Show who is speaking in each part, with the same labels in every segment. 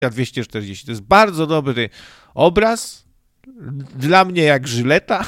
Speaker 1: 240. To jest bardzo dobry obraz, dla mnie jak żyleta.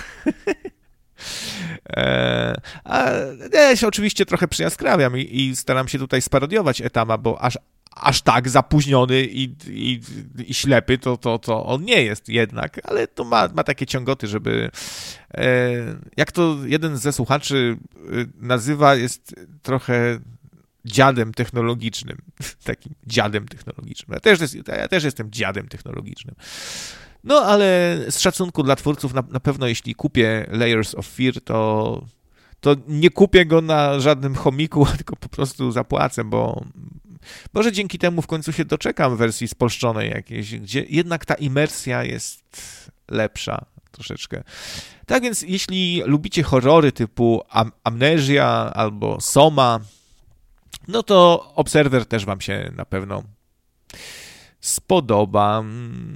Speaker 1: A ja się oczywiście trochę przyjaskrawiam i staram się tutaj sparodiować Etama, bo aż tak zapóźniony i ślepy to on nie jest jednak, ale to ma takie ciągoty, żeby jak to jeden ze słuchaczy nazywa, jest trochę dziadem technologicznym. Takim dziadem technologicznym. Ja też jestem dziadem technologicznym. No, ale z szacunku dla twórców na pewno jeśli kupię Layers of Fear, to nie kupię go na żadnym chomiku, tylko po prostu zapłacę, bo może dzięki temu w końcu się doczekam wersji spolszczonej jakiejś, gdzie jednak ta imersja jest lepsza troszeczkę. Tak więc jeśli lubicie horrory typu Amnesia albo Soma, no to Observer też wam się na pewno spodoba.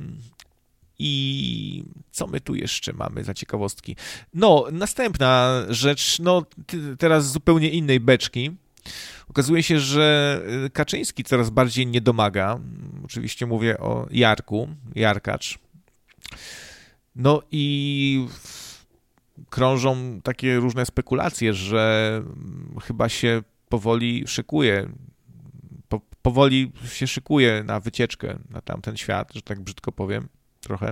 Speaker 1: I co my tu jeszcze mamy za ciekawostki? No, następna rzecz, no teraz z zupełnie innej beczki. Okazuje się, że Kaczyński coraz bardziej nie domaga. Oczywiście mówię o Jarkacz. No i krążą takie różne spekulacje, że chyba się powoli szykuje na wycieczkę na tamten świat, że tak brzydko powiem. Trochę.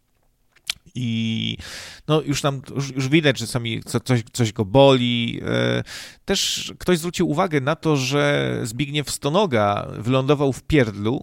Speaker 1: I no już widać, że coś go boli. Też ktoś zwrócił uwagę na to, że Zbigniew Stonoga wylądował w pierdlu,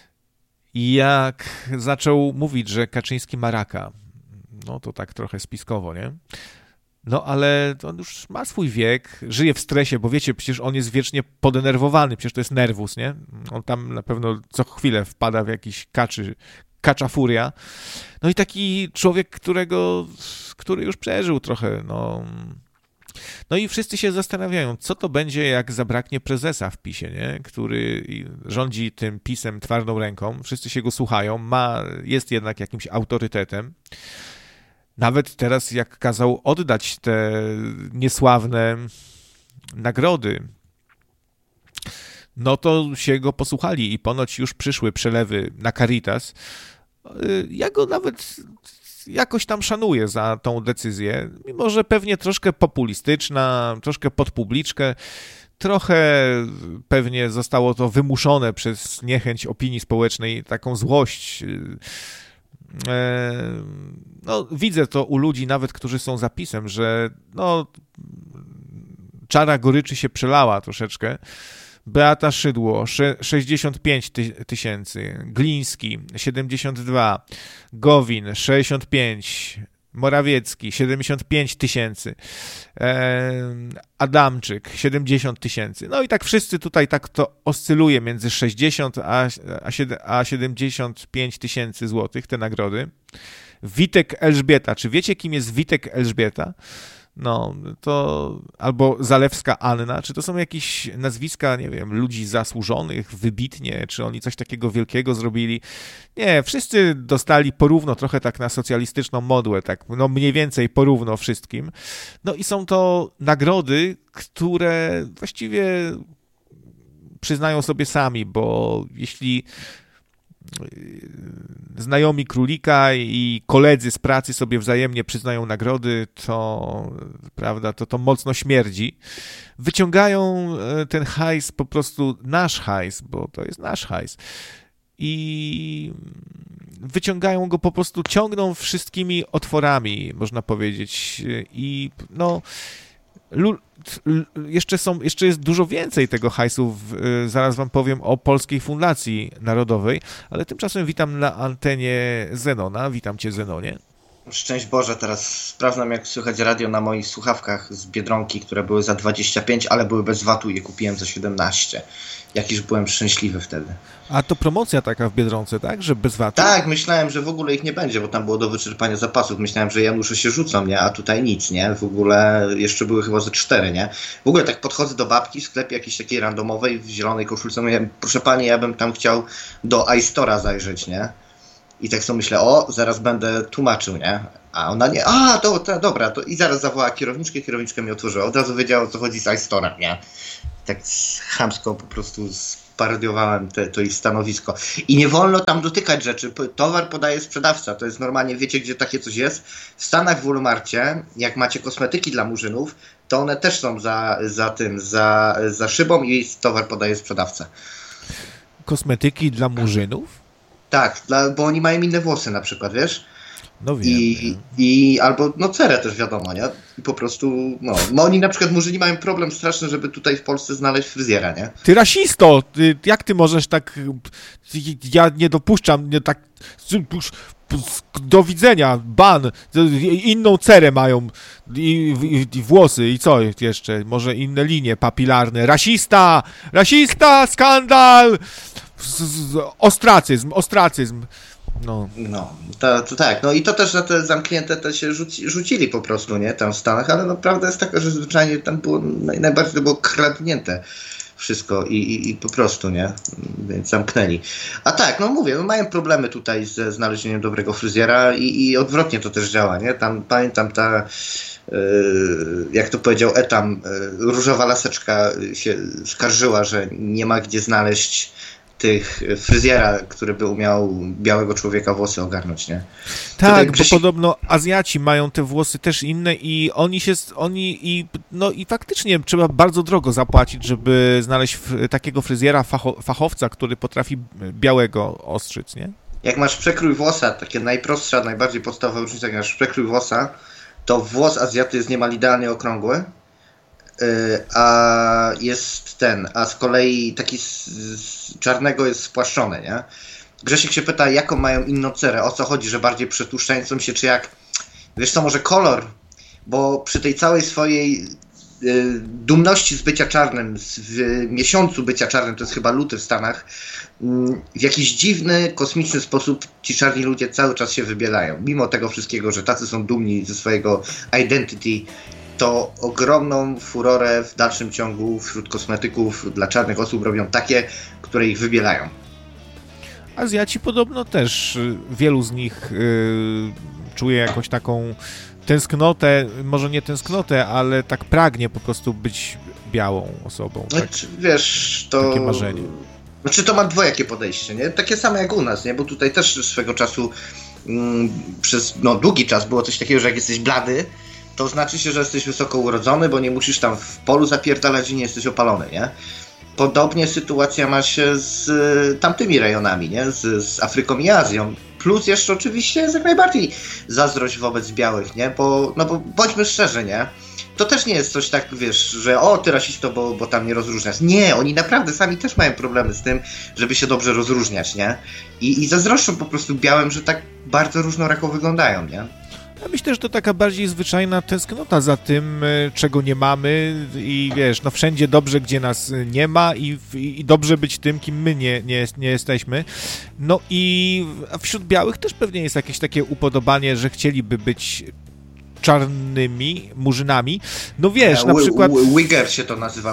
Speaker 1: jak zaczął mówić, że Kaczyński ma raka. No to tak trochę spiskowo, nie? No ale on już ma swój wiek, żyje w stresie, bo wiecie, przecież on jest wiecznie podenerwowany, przecież to jest nerwus, nie? On tam na pewno co chwilę wpada w jakiś kacza furia. No i taki człowiek, który już przeżył trochę, no i wszyscy się zastanawiają, co to będzie, jak zabraknie prezesa w PiS-ie, nie? Który rządzi tym PiS-em twardą ręką, wszyscy się go słuchają, jest jednak jakimś autorytetem. Nawet teraz, jak kazał oddać te niesławne nagrody, no to się go posłuchali i ponoć już przyszły przelewy na Caritas. Ja go nawet jakoś tam szanuję za tą decyzję, mimo że pewnie troszkę populistyczna, troszkę pod publiczkę, trochę pewnie zostało to wymuszone przez niechęć opinii społecznej, taką złość. No, widzę to u ludzi nawet, którzy są za PiS-em, że czara goryczy się przelała troszeczkę. Beata Szydło 65 tysięcy, Gliński 72, Gowin 65, Morawiecki 75 tysięcy, Adamczyk 70 tysięcy. No i tak wszyscy tutaj tak to oscyluje między 60 a 75 tysięcy złotych te nagrody. Witek Elżbieta. Czy wiecie, kim jest Witek Elżbieta? No, to albo Zalewska Anna, czy to są jakieś nazwiska, nie wiem, ludzi zasłużonych, wybitnie, czy oni coś takiego wielkiego zrobili? Nie, wszyscy dostali porówno, trochę tak na socjalistyczną modłę, tak, no mniej więcej porówno wszystkim. No i są to nagrody, które właściwie przyznają sobie sami, bo jeśli znajomi Królika i koledzy z pracy sobie wzajemnie przyznają nagrody, to prawda, to mocno śmierdzi. Wyciągają ten hajs, po prostu nasz hajs, bo to jest nasz hajs. I wyciągają go po prostu, ciągną wszystkimi otworami, można powiedzieć. I no jeszcze jest dużo więcej tego hajsu, zaraz wam powiem o Polskiej Fundacji Narodowej, ale tymczasem witam na antenie Zenona. Witam cię, Zenonie.
Speaker 2: Szczęść Boże, teraz sprawdzam, jak słychać radio na moich słuchawkach z Biedronki, które były za 25, ale były bez VAT-u i je kupiłem za 17. Jakiż byłem szczęśliwy wtedy.
Speaker 1: A to promocja taka w Biedronce, tak? Że bez VAT-u?
Speaker 2: Tak, myślałem, że w ogóle ich nie będzie, bo tam było do wyczerpania zapasów. Myślałem, że Janusze się rzucą, nie? A tutaj nic, nie? W ogóle jeszcze były chyba ze 4, nie? W ogóle tak podchodzę do babki w sklepie jakiejś takiej randomowej, w zielonej koszulce, mówię, proszę pani, ja bym tam chciał do iStore'a zajrzeć, nie? I tak sobie myślę, zaraz będę tłumaczył, nie? A ona nie, dobra, to i zaraz zawołała kierowniczkę mi otworzyła. Od razu wiedziała, o co chodzi z iStore'em, nie? tak chamsko po prostu parodiowałem to ich stanowisko. I nie wolno tam dotykać rzeczy. Towar podaje sprzedawca. To jest normalnie, wiecie, gdzie takie coś jest? W Stanach w Walmarcie, jak macie kosmetyki dla murzynów, to one też są za szybą i towar podaje sprzedawca.
Speaker 1: Kosmetyki dla murzynów?
Speaker 2: Tak, bo oni mają inne włosy na przykład, wiesz?
Speaker 1: No wiem.
Speaker 2: Albo cerę też wiadomo, nie? I po prostu, oni na przykład murzyni mają problem straszny, żeby tutaj w Polsce znaleźć fryzjera, nie?
Speaker 1: Ty rasisto! Jak ty możesz tak... Ja nie dopuszczam, nie tak... Do widzenia, ban, inną cerę mają i włosy i co jeszcze, może inne linie papilarne, rasista, skandal, ostracyzm. No,
Speaker 2: to tak, i to też na te zamknięte te się rzucili po prostu, nie, tam w Stanach, ale prawda jest taka, że zwyczajnie tam było, najbardziej to było kradnięte wszystko i po prostu, nie, więc zamknęli. A tak, mówię, mają problemy tutaj ze znalezieniem dobrego fryzjera i odwrotnie to też działa, nie, tam pamiętam jak to powiedział Etam, różowa laseczka się skarżyła, że nie ma gdzie znaleźć fryzjera, który by umiał białego człowieka włosy ogarnąć, nie?
Speaker 1: Tak, bo podobno Azjaci mają te włosy też inne i i faktycznie trzeba bardzo drogo zapłacić, żeby znaleźć takiego fryzjera, fachowca, który potrafi białego ostrzyc, nie?
Speaker 2: Jak masz przekrój włosa, takie najprostsza, najbardziej podstawowa różnica, jak masz przekrój włosa, to włos Azjaty jest niemal idealnie okrągły, a z kolei taki z czarnego jest spłaszczony, nie? Grzesiek się pyta, jaką mają inną cerę, o co chodzi, że bardziej przetłuszczającą się, czy jak, wiesz co, może kolor, bo przy tej całej swojej dumności z bycia czarnym, w miesiącu bycia czarnym, to jest chyba luty w Stanach, w jakiś dziwny, kosmiczny sposób ci czarni ludzie cały czas się wybielają, mimo tego wszystkiego, że tacy są dumni ze swojego identity, to ogromną furorę w dalszym ciągu wśród kosmetyków dla czarnych osób robią takie, które ich wybielają.
Speaker 1: Azjaci podobno też, wielu z nich czuje jakąś taką tęsknotę, może nie tęsknotę, ale tak pragnie po prostu być białą osobą. Tak?
Speaker 2: Znaczy, wiesz, to...
Speaker 1: Takie marzenie.
Speaker 2: Znaczy to ma dwojakie podejście, nie? Takie same jak u nas, nie? Bo tutaj też swego czasu przez długi czas było coś takiego, że jak jesteś blady, to znaczy się, że jesteś wysoko urodzony, bo nie musisz tam w polu zapierdalać i nie jesteś opalony, nie? Podobnie sytuacja ma się z tamtymi rejonami, nie? Z Afryką i Azją. Plus jeszcze oczywiście jest jak najbardziej zazdrość wobec białych, nie? Bo bądźmy szczerzy, nie? To też nie jest coś tak, wiesz, że ty rasisto, bo tam nie rozróżniasz. Nie, oni naprawdę sami też mają problemy z tym, żeby się dobrze rozróżniać, nie? I zazdroszczą po prostu białym, że tak bardzo różnorako wyglądają, nie?
Speaker 1: Ja myślę, że to taka bardziej zwyczajna tęsknota za tym, czego nie mamy i wiesz, wszędzie dobrze, gdzie nas nie ma i dobrze być tym, kim my nie jesteśmy. No i wśród białych też pewnie jest jakieś takie upodobanie, że chcieliby być czarnymi murzynami. No wiesz, na przykład...
Speaker 2: Wigger się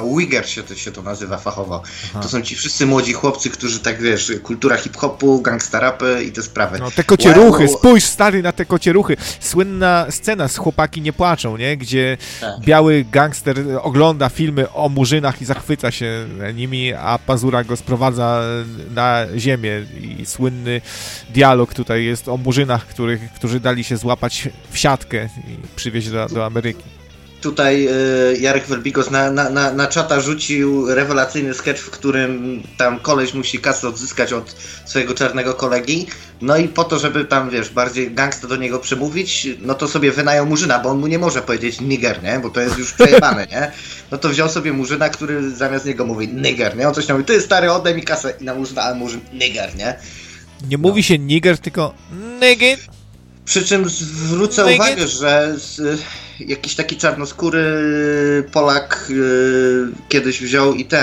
Speaker 2: to nazywa fachowo. Aha. To są ci wszyscy młodzi chłopcy, którzy tak, wiesz, kultura hip-hopu, gangsta rapy i te sprawy.
Speaker 1: No te kocieruchy, spójrz stary na te kocieruchy. Słynna scena z Chłopaki nie płaczą, nie? Gdzie biały gangster ogląda filmy o murzynach i zachwyca się nimi, a Pazura go sprowadza na ziemię i słynny dialog tutaj jest o murzynach, którzy dali się złapać w siatkę i przywieźć do Ameryki.
Speaker 2: Tutaj Jarek Welbigos na czata rzucił rewelacyjny sketch, w którym tam koleś musi kasę odzyskać od swojego czarnego kolegi, no i po to, żeby tam, wiesz, bardziej gangsta do niego przemówić, no to sobie wynajął murzyna, bo on mu nie może powiedzieć nigger, nie? Bo to jest już przejebane, nie? No to wziął sobie murzyna, który zamiast niego mówi nigger, nie? On coś tam mówi, ty stary, oddaj mi kasę i na murzyna, a murzyn nigger, nie?
Speaker 1: Nie mówi się nigger, tylko nigger.
Speaker 2: Przy czym zwrócę uwagę, że jakiś taki czarnoskóry Polak kiedyś wziął i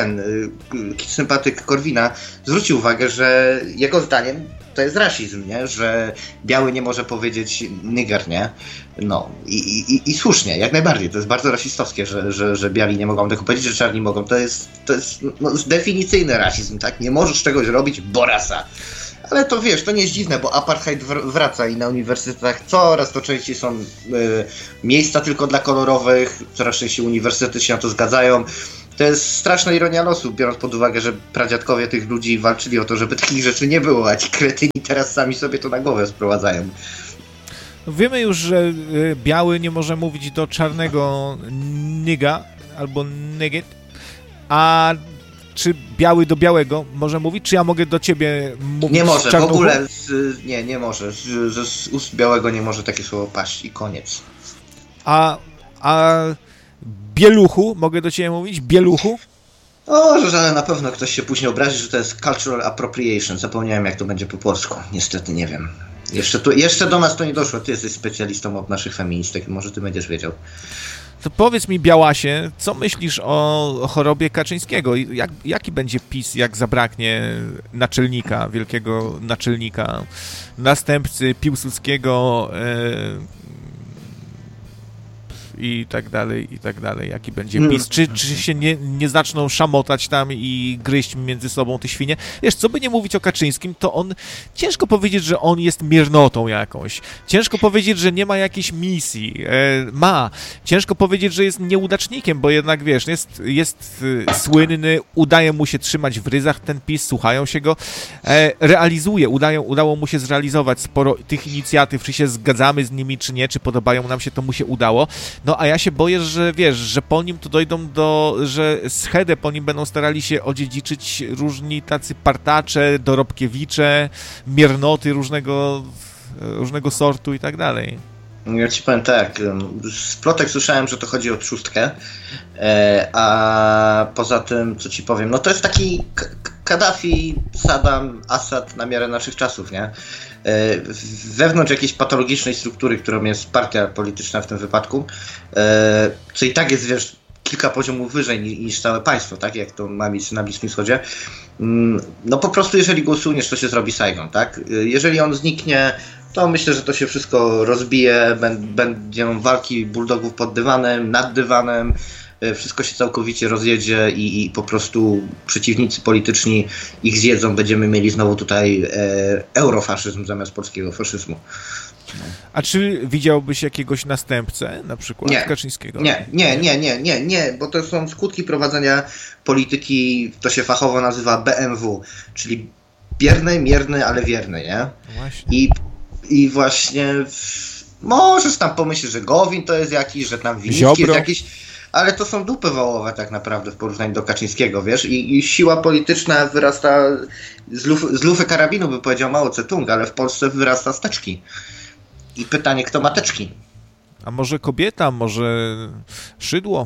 Speaker 2: sympatyk Korwina zwrócił uwagę, że jego zdaniem to jest rasizm, nie? Że biały nie może powiedzieć nigger, nie? No i słusznie, jak najbardziej. To jest bardzo rasistowskie, że biali nie mogą tego powiedzieć, że czarni mogą. To jest definicyjny rasizm, tak? Nie możesz czegoś robić, bo rasa. Ale to wiesz, to nie jest dziwne, bo apartheid wraca i na uniwersytetach coraz to częściej są miejsca tylko dla kolorowych, coraz częściej uniwersytety się na to zgadzają. To jest straszna ironia losu, biorąc pod uwagę, że pradziadkowie tych ludzi walczyli o to, żeby takich rzeczy nie było, a ci kretyni teraz sami sobie to na głowę sprowadzają.
Speaker 1: Wiemy już, że biały nie może mówić do czarnego nigga albo nigget, a czy biały do białego może mówić? Czy ja mogę do ciebie mówić?
Speaker 2: Nie może, w ogóle nie może. Z ust białego nie może takie słowo paść i koniec.
Speaker 1: A bieluchu, mogę do ciebie mówić? Bieluchu?
Speaker 2: O, ale na pewno ktoś się później obrazi, że to jest cultural appropriation. Zapomniałem, jak to będzie po polsku. Niestety nie wiem. Jeszcze do nas to nie doszło. Ty jesteś specjalistą od naszych feministek, może ty będziesz wiedział.
Speaker 1: To powiedz mi, Białasie, co myślisz o chorobie Kaczyńskiego? Jaki będzie PiS, jak zabraknie naczelnika, wielkiego naczelnika, następcy Piłsudskiego i tak dalej, jaki będzie PiS? Czy się nie zaczną szamotać tam i gryźć między sobą te świnie? Wiesz, co by nie mówić o Kaczyńskim, to on, ciężko powiedzieć, że on jest miernotą jakąś. Ciężko powiedzieć, że nie ma jakiejś misji. Ciężko powiedzieć, że jest nieudacznikiem, bo jednak, wiesz, jest słynny, udaje mu się trzymać w ryzach ten PiS, słuchają się go, realizuje, udało mu się zrealizować sporo tych inicjatyw, czy się zgadzamy z nimi, czy nie, czy podobają nam się, to mu się udało. No a ja się boję, że wiesz, że po nim to dojdą że schedę po nim będą starali się odziedziczyć różni tacy partacze, dorobkiewicze, miernoty różnego sortu i tak dalej.
Speaker 2: Ja ci powiem tak, z plotek słyszałem, że to chodzi o trzustkę, a poza tym, co ci powiem, no to jest taki Kaddafi, Saddam, Assad na miarę naszych czasów, nie? Wewnątrz jakiejś patologicznej struktury, którą jest partia polityczna w tym wypadku, co i tak jest, wiesz, kilka poziomów wyżej niż całe państwo, tak? Jak to ma miejsce na Bliskim Wschodzie. No po prostu jeżeli go usuniesz, to się zrobi Saigon, tak? Jeżeli on zniknie, to myślę, że to się wszystko rozbije, będą walki bulldogów pod dywanem, nad dywanem, wszystko się całkowicie rozjedzie i po prostu przeciwnicy polityczni ich zjedzą, będziemy mieli znowu tutaj eurofaszyzm zamiast polskiego faszyzmu.
Speaker 1: A czy widziałbyś jakiegoś następcę, na przykład Kaczyńskiego?
Speaker 2: Nie, bo to są skutki prowadzenia polityki, to się fachowo nazywa BMW, czyli bierny, mierny, ale wierny, nie?
Speaker 1: Właśnie.
Speaker 2: I właśnie możesz tam pomyśleć, że Gowin to jest jakiś, że tam Winicki jest jakiś, ale to są dupy wołowe tak naprawdę w porównaniu do Kaczyńskiego, wiesz? I siła polityczna wyrasta z lufy karabinu, by powiedział Mao Tse-tung, ale w Polsce wyrasta z teczki. I pytanie, kto ma teczki?
Speaker 1: A może kobieta, może szydło?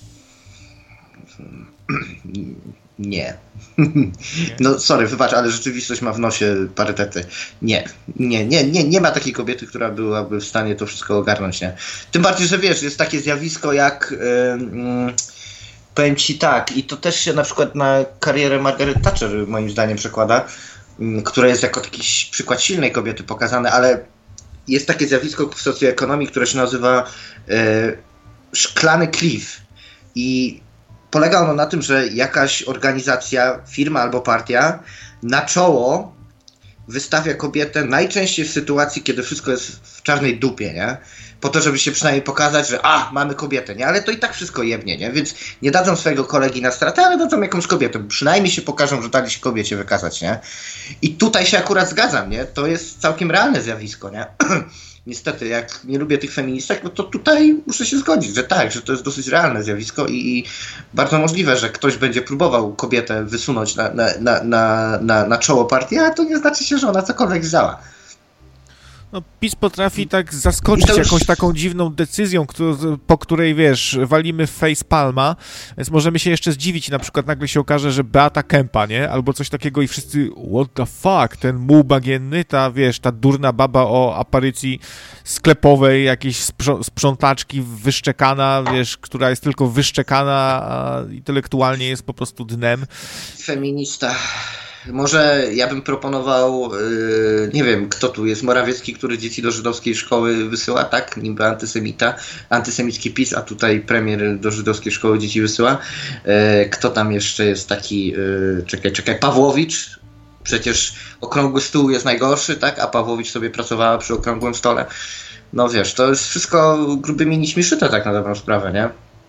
Speaker 2: Nie. No sorry, wybacz, ale rzeczywistość ma w nosie parytety. Nie ma takiej kobiety, która byłaby w stanie to wszystko ogarnąć, nie? Tym bardziej, że wiesz, jest takie zjawisko jak powiem ci tak, i to też się na przykład na karierę Margaret Thatcher moim zdaniem przekłada, która jest jako jakiś przykład silnej kobiety pokazane, ale jest takie zjawisko w socjoekonomii, które się nazywa szklany cliff. I polega ono na tym, że jakaś organizacja, firma albo partia na czoło wystawia kobietę najczęściej w sytuacji, kiedy wszystko jest w czarnej dupie, nie? Po to, żeby się przynajmniej pokazać, że mamy kobietę, nie? Ale to i tak wszystko jebnie, nie? Więc nie dadzą swojego kolegi na stratę, ale dadzą jakąś kobietę. Przynajmniej się pokażą, że dali się kobiecie wykazać, nie? I tutaj się akurat zgadzam, nie? To jest całkiem realne zjawisko, nie? Niestety, jak nie lubię tych feministek, no to tutaj muszę się zgodzić, że tak, że to jest dosyć realne zjawisko i bardzo możliwe, że ktoś będzie próbował kobietę wysunąć na czoło partii, a to nie znaczy się, że ona cokolwiek wzięła.
Speaker 1: No, PiS potrafi tak zaskoczyć jakąś taką dziwną decyzją, po której, wiesz, walimy w facepalma, więc możemy się jeszcze zdziwić i na przykład nagle się okaże, że Beata Kępa, nie? Albo coś takiego i wszyscy, what the fuck, ten muł bagienny, ta, wiesz, ta durna baba o aparycji sklepowej, jakiejś sprzątaczki wyszczekana, wiesz, która jest tylko wyszczekana, a intelektualnie jest po prostu dnem.
Speaker 2: Feminista. Może ja bym proponował, nie wiem, kto tu jest, Morawiecki, który dzieci do żydowskiej szkoły wysyła, tak? Niby antysemita, antysemicki PiS, a tutaj premier do żydowskiej szkoły dzieci wysyła. Kto tam jeszcze jest taki, czekaj, Pawłowicz? Przecież okrągły stół jest najgorszy, tak? A Pawłowicz sobie pracowała przy okrągłym stole. No wiesz, to jest wszystko grubymi nićmi szyte tak na dobrą sprawę, nie?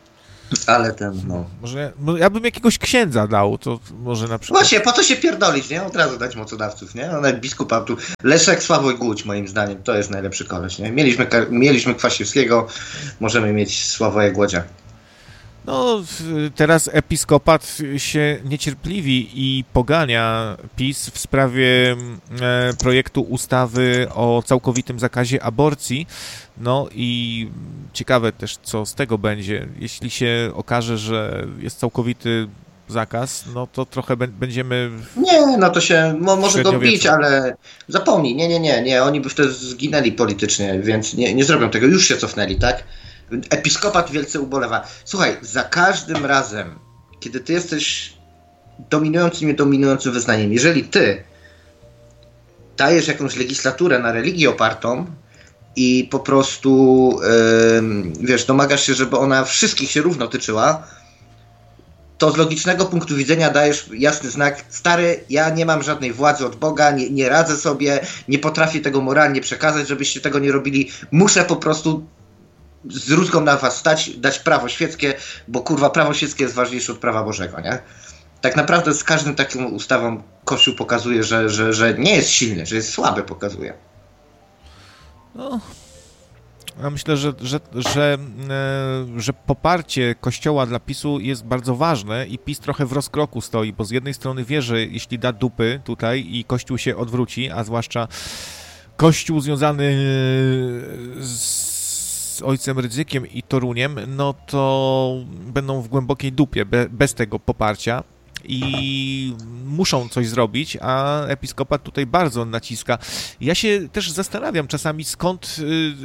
Speaker 2: Ale ten, no.
Speaker 1: Może ja bym jakiegoś księdza dał, to może na przykład...
Speaker 2: Właśnie, po co się pierdolić, nie? Od razu dać mocodawców, nie? No, jak biskupa tu. Leszek, Sławoj Głódź, moim zdaniem, to jest najlepszy koleś, nie? Mieliśmy Kwasiewskiego, możemy mieć Sławoja Głodzia.
Speaker 1: No, teraz episkopat się niecierpliwi i pogania PiS w sprawie projektu ustawy o całkowitym zakazie aborcji. No i ciekawe też, co z tego będzie. Jeśli się okaże, że jest całkowity zakaz, no to trochę będziemy...
Speaker 2: Nie, no to się może go bić, ale zapomnij, nie, oni by wtedy zginęli politycznie, więc nie zrobią tego, już się cofnęli, tak? Episkopat wielce ubolewa. Słuchaj, za każdym razem, kiedy ty jesteś dominującym, niedominującym wyznaniem, jeżeli ty dajesz jakąś legislaturę na religię opartą i po prostu wiesz, domagasz się, żeby ona wszystkich się równo tyczyła, to z logicznego punktu widzenia dajesz jasny znak: stary, ja nie mam żadnej władzy od Boga, nie radzę sobie, nie potrafię tego moralnie przekazać, żebyście tego nie robili, muszę po prostu z rózgą na was stać, dać prawo świeckie, bo kurwa prawo świeckie jest ważniejsze od prawa Bożego, nie? Tak naprawdę z każdym taką ustawą Kościół pokazuje, że nie jest silny, że jest słaby, pokazuje.
Speaker 1: No, ja myślę, że poparcie Kościoła dla PiS-u jest bardzo ważne i PiS trochę w rozkroku stoi, bo z jednej strony wie, że jeśli da dupy tutaj i Kościół się odwróci, a zwłaszcza Kościół związany z ojcem Rydzykiem i Toruniem, no to będą w głębokiej dupie bez tego poparcia i muszą coś zrobić, a episkopat tutaj bardzo naciska. Ja się też zastanawiam czasami, skąd,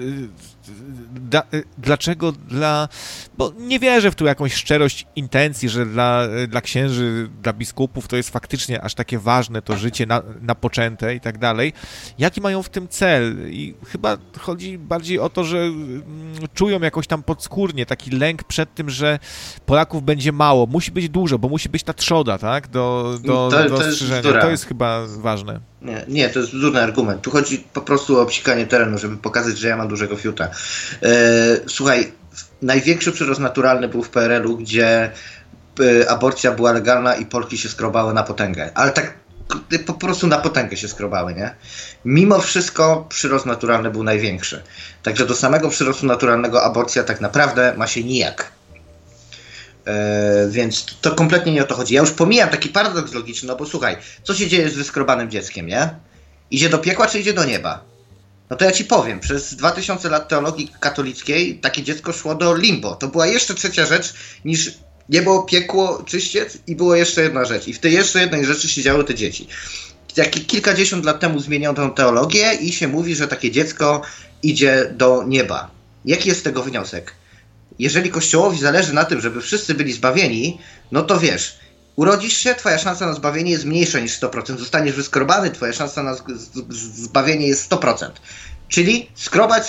Speaker 1: dlaczego bo nie wierzę w tu jakąś szczerość intencji, że dla księży, dla biskupów to jest faktycznie aż takie ważne to życie napoczęte i tak dalej. Jaki mają w tym cel? I chyba chodzi bardziej o to, że czują jakoś tam podskórnie taki lęk przed tym, że Polaków będzie mało. Musi być dużo, bo musi być ta trzoda, tak? Do ostrzyżenia. To jest chyba ważne.
Speaker 2: Nie, to jest bzdurny argument. Tu chodzi po prostu o obsikanie terenu, żeby pokazać, że ja mam dużego fiuta. Słuchaj, największy przyrost naturalny był w PRL-u, gdzie aborcja była legalna i Polki się skrobały na potęgę. Ale tak po prostu na potęgę się skrobały, nie? Mimo wszystko przyrost naturalny był największy. Także do samego przyrostu naturalnego aborcja tak naprawdę ma się nijak. Więc to kompletnie nie o to chodzi. Ja już pomijam taki paradoks logiczny, no bo słuchaj, co się dzieje z wyskrobanym dzieckiem, nie? Idzie do piekła czy idzie do nieba? No to ja ci powiem, przez 2000 lat teologii katolickiej takie dziecko szło do limbo. To była jeszcze trzecia rzecz niż niebo, piekło, czyściec i było jeszcze jedna rzecz. I w tej jeszcze jednej rzeczy siedziały te dzieci. Kilkadziesiąt lat temu zmieniono tę teologię i się mówi, że takie dziecko idzie do nieba. Jaki jest z tego wniosek? Jeżeli Kościołowi zależy na tym, żeby wszyscy byli zbawieni, no to wiesz, urodzisz się, twoja szansa na zbawienie jest mniejsza niż 100%. Zostaniesz wyskrobany, twoja szansa na zbawienie jest 100%. Czyli skrobać.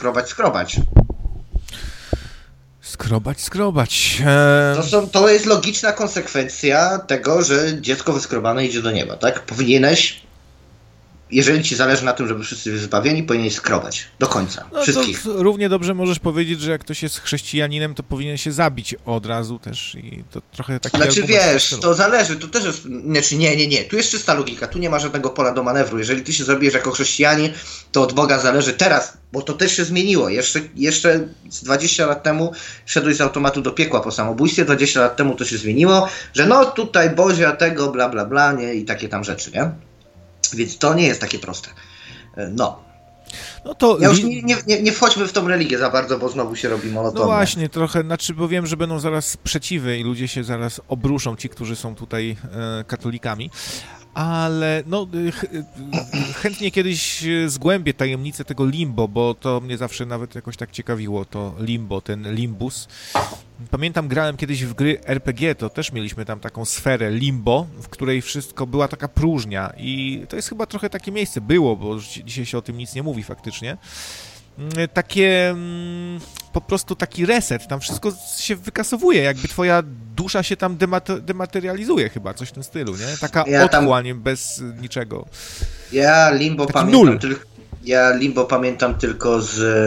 Speaker 1: Skrobać.
Speaker 2: To jest logiczna konsekwencja tego, że dziecko wyskrobane idzie do nieba, tak? Powinieneś, jeżeli ci zależy na tym, żeby wszyscy byli zbawieni, powinieneś skrobać do końca.
Speaker 1: No
Speaker 2: wszystkich.
Speaker 1: To równie dobrze możesz powiedzieć, że jak ktoś jest chrześcijaninem, to powinien się zabić od razu też i to trochę taki
Speaker 2: Znaczy wiesz, to zależy, to też jest, znaczy nie, tu jest czysta logika, tu nie ma żadnego pola do manewru. Jeżeli ty się zabijesz jako chrześcijanin, to od Boga zależy teraz, bo to też się zmieniło. Jeszcze z 20 lat temu szedłeś z automatu do piekła po samobójstwie, 20 lat temu to się zmieniło, że no tutaj Bozia tego, bla bla bla, nie, i takie tam rzeczy, nie? Więc to nie jest takie proste. No to ja już nie wchodźmy w tą religię za bardzo, bo znowu się robi monotonne.
Speaker 1: No właśnie, trochę, bo wiem, że będą zaraz sprzeciwy i ludzie się zaraz obruszą, ci, którzy są tutaj katolikami, ale chętnie kiedyś zgłębię tajemnicę tego limbo, bo to mnie zawsze nawet jakoś tak ciekawiło, to limbo, ten limbus. Pamiętam, grałem kiedyś w gry RPG, to też mieliśmy tam taką sferę limbo, w której wszystko była taka próżnia i to jest chyba trochę takie miejsce, było, bo dzisiaj się o tym nic nie mówi faktycznie. Takie, po prostu taki reset, tam wszystko się wykasowuje, jakby twoja dusza się tam dematerializuje chyba, coś w tym stylu, nie? Taka otchłań bez niczego.
Speaker 2: Ja limbo pamiętam tylko z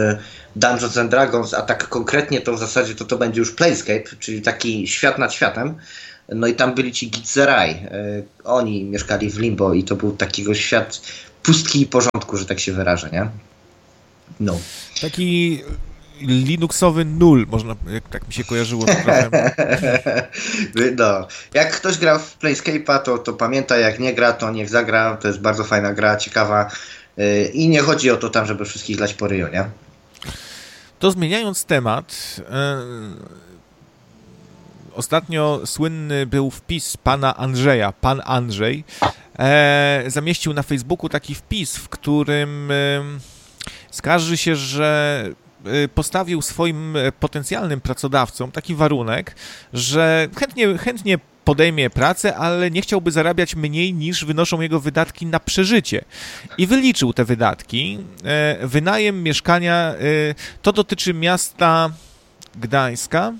Speaker 2: Dungeons and Dragons, a tak konkretnie to w zasadzie to będzie już Planescape, czyli taki świat nad światem. No i tam byli ci Githzerai. Oni mieszkali w Limbo i to był takiego świat pustki i porządku, że tak się wyrażę, nie? No.
Speaker 1: Taki Linuxowy nul, można, jak tak mi się kojarzyło to trochę.
Speaker 2: No. Jak ktoś gra w Planescape'a, to pamięta, jak nie gra, to niech zagra. To jest bardzo fajna gra, ciekawa. I nie chodzi o to tam, żeby wszystkich dać po ryju, nie?
Speaker 1: To zmieniając temat, ostatnio słynny był wpis pana Andrzeja. Pan Andrzej zamieścił na Facebooku taki wpis, w którym skarży się, że postawił swoim potencjalnym pracodawcom taki warunek, że chętnie podejmie pracę, ale nie chciałby zarabiać mniej niż wynoszą jego wydatki na przeżycie. I wyliczył te wydatki. Wynajem mieszkania, to dotyczy miasta Gdańska,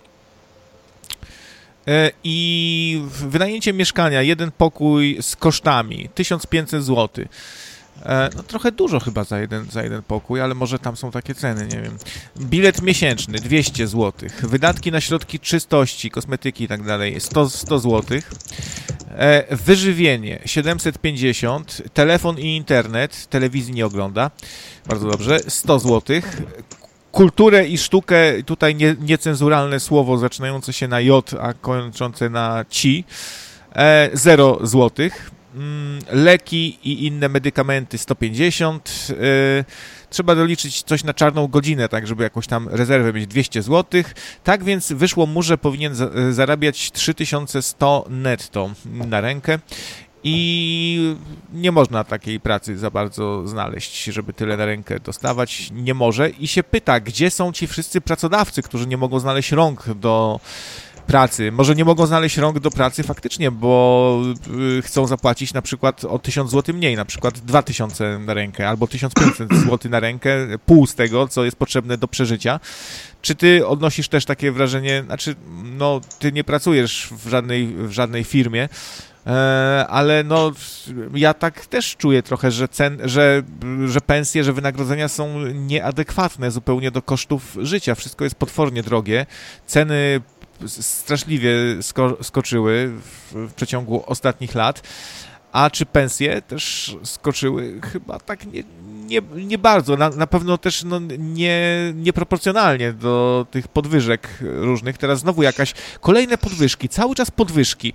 Speaker 1: i wynajęcie mieszkania, jeden pokój z kosztami, 1500 zł. No trochę dużo chyba za jeden pokój, ale może tam są takie ceny, nie wiem. Bilet miesięczny 200 zł. Wydatki na środki czystości, kosmetyki i tak dalej 100 zł. Wyżywienie 750. Telefon i internet, telewizji nie ogląda. Bardzo dobrze, 100 zł. Kulturę i sztukę, tutaj niecenzuralne słowo zaczynające się na J, a kończące na ci, 0 zł. Leki i inne medykamenty 150. Trzeba doliczyć coś na czarną godzinę, tak żeby jakąś tam rezerwę mieć 200 zł. Tak więc wyszło mu, że powinien zarabiać 3100 netto na rękę. I nie można takiej pracy za bardzo znaleźć, żeby tyle na rękę dostawać. Nie może. I się pyta, gdzie są ci wszyscy pracodawcy, którzy nie mogą znaleźć rąk do pracy. Może nie mogą znaleźć rąk do pracy faktycznie, bo chcą zapłacić na przykład o 1000 zł mniej, na przykład 2000 na rękę albo 1500 zł na rękę, pół z tego, co jest potrzebne do przeżycia. Czy ty odnosisz też takie wrażenie, znaczy, no, ty nie pracujesz w żadnej firmie, ale no, ja tak też czuję trochę, że pensje, że wynagrodzenia są nieadekwatne zupełnie do kosztów życia. Wszystko jest potwornie drogie. Ceny straszliwie skoczyły w przeciągu ostatnich lat. A czy pensje też skoczyły? Chyba tak nie bardzo. Na pewno też no, nieproporcjonalnie do tych podwyżek różnych. Teraz znowu jakaś kolejne podwyżki, cały czas podwyżki.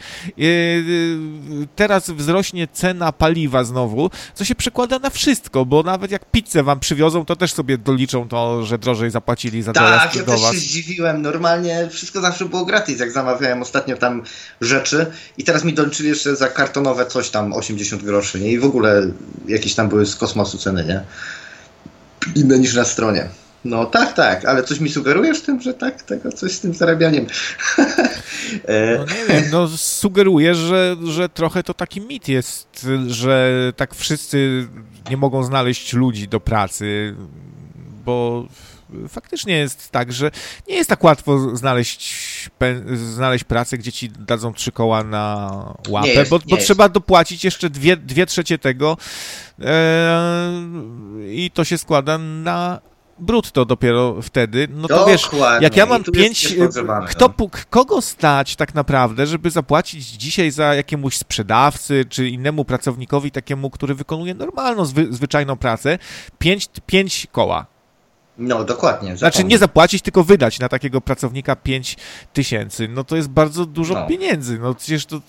Speaker 1: Teraz wzrośnie cena paliwa znowu, co się przekłada na wszystko, bo nawet jak pizzę wam przywiozą, to też sobie doliczą to, że drożej zapłacili za dojazd do was.
Speaker 2: Tak, ja też się zdziwiłem. Normalnie wszystko zawsze było gratis, jak zamawiałem ostatnio tam rzeczy i teraz mi doliczyli jeszcze za kartonowe coś tam 80 groszy, nie? I w ogóle jakieś tam były z kosmosu ceny, nie? Inne niż na stronie. No tak, ale coś mi sugerujesz tym, że tak, tego coś z tym zarabianiem.
Speaker 1: No nie wiem, no sugeruję, że trochę to taki mit jest, że tak wszyscy nie mogą znaleźć ludzi do pracy, bo faktycznie jest tak, że nie jest tak łatwo znaleźć pracę, gdzie ci dadzą 3 koła na łapę, bo trzeba dopłacić jeszcze 2/3 tego i to się
Speaker 2: składa
Speaker 1: na brutto dopiero wtedy. No to wiesz, jak ja mam 5, kogo stać tak naprawdę, żeby zapłacić dzisiaj za jakiemuś sprzedawcy czy innemu pracownikowi takiemu, który wykonuje normalną, zwyczajną pracę, 5 koła.
Speaker 2: No, dokładnie.
Speaker 1: Znaczy nie zapłacić, tylko wydać na takiego pracownika 5000. No to jest bardzo dużo pieniędzy. No przecież to...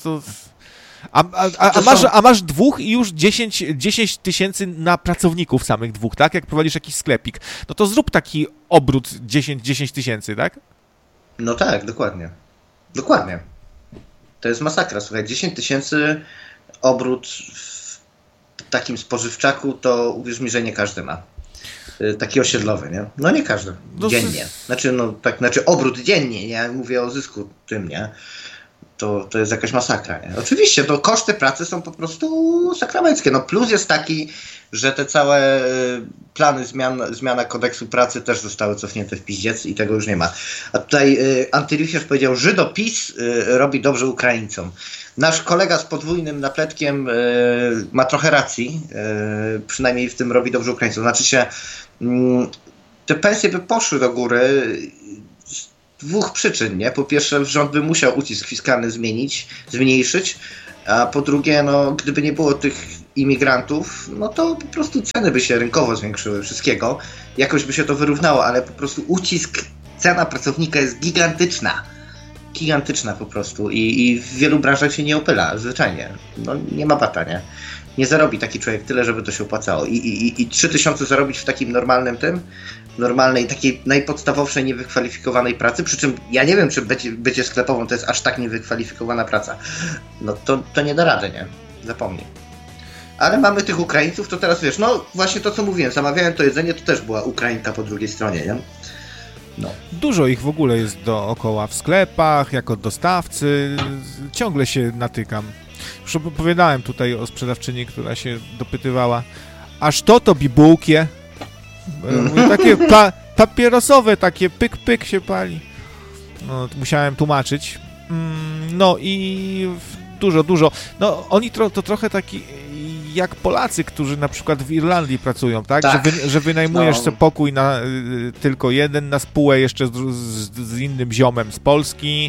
Speaker 1: A masz 2 i już 10 000 na pracowników samych 2, tak? Jak prowadzisz jakiś sklepik. No to zrób taki obrót 10 000, tak?
Speaker 2: No tak, dokładnie. Dokładnie. To jest masakra. Słuchaj, 10 000 obrót w takim spożywczaku, to uwierz mi, że nie każdy ma. Taki osiedlowy, nie? No nie każdy. Dziennie. Znaczy obrót dziennie, nie? Mówię o zysku tym, nie? To jest jakaś masakra, nie? Oczywiście, to koszty pracy są po prostu sakramenckie. No plus jest taki, że te całe plany zmiana kodeksu pracy też zostały cofnięte w piździec i tego już nie ma. A tutaj Antylichierz powiedział, Żydopis robi dobrze Ukraińcom. Nasz kolega z podwójnym napletkiem ma trochę racji, przynajmniej w tym robi dobrze Ukraińcom. Znaczy się, te pensje by poszły do góry z dwóch przyczyn, nie? Po pierwsze, rząd by musiał ucisk fiskalny zmniejszyć, a po drugie, no, gdyby nie było tych imigrantów, no to po prostu ceny by się rynkowo zwiększyły wszystkiego. Jakoś by się to wyrównało, ale po prostu cena pracownika jest gigantyczna. Gigantyczna po prostu i w wielu branżach się nie opyla, zwyczajnie. No nie ma bata, nie? Nie zarobi taki człowiek tyle, żeby to się opłacało. I 3000 zarobić w takim normalnej, takiej najpodstawowszej, niewykwalifikowanej pracy, przy czym ja nie wiem, czy bycie sklepową to jest aż tak niewykwalifikowana praca. No to nie da rady, nie? Zapomnij. Ale mamy tych Ukraińców, to teraz wiesz, no właśnie to co mówiłem, zamawiałem to jedzenie, to też była Ukrainka po drugiej stronie, nie? No.
Speaker 1: Dużo ich w ogóle jest dookoła w sklepach, jako dostawcy, ciągle się natykam. Już opowiadałem tutaj o sprzedawczyni, która się dopytywała, aż to bibułkie? Takie papierosowe, takie pyk się pali. No, musiałem tłumaczyć. No i dużo. No oni to trochę taki jak Polacy, którzy na przykład w Irlandii pracują, tak? Że wynajmujesz sobie pokój tylko jeden na spółę jeszcze z innym ziomem z Polski.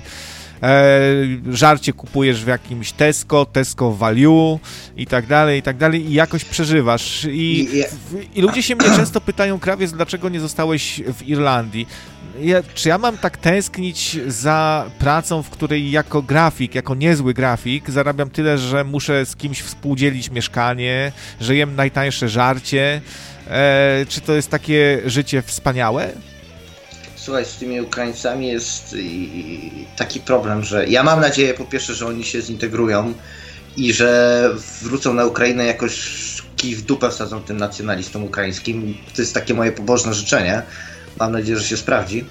Speaker 1: Żarcie kupujesz w jakimś Tesco Value i tak dalej i jakoś przeżywasz. I ludzie się mnie często pytają, Krawiec, dlaczego nie zostałeś w Irlandii? Czy ja mam tak tęsknić za pracą, w której jako grafik, jako niezły grafik zarabiam tyle, że muszę z kimś współdzielić mieszkanie, że jem najtańsze żarcie? Czy to jest takie życie wspaniałe?
Speaker 2: Słuchaj, z tymi Ukraińcami jest taki problem, że ja mam nadzieję po pierwsze, że oni się zintegrują i że wrócą na Ukrainę jakoś kij w dupę wsadzą tym nacjonalistom ukraińskim. To jest takie moje pobożne życzenie. Mam nadzieję, że się sprawdzi.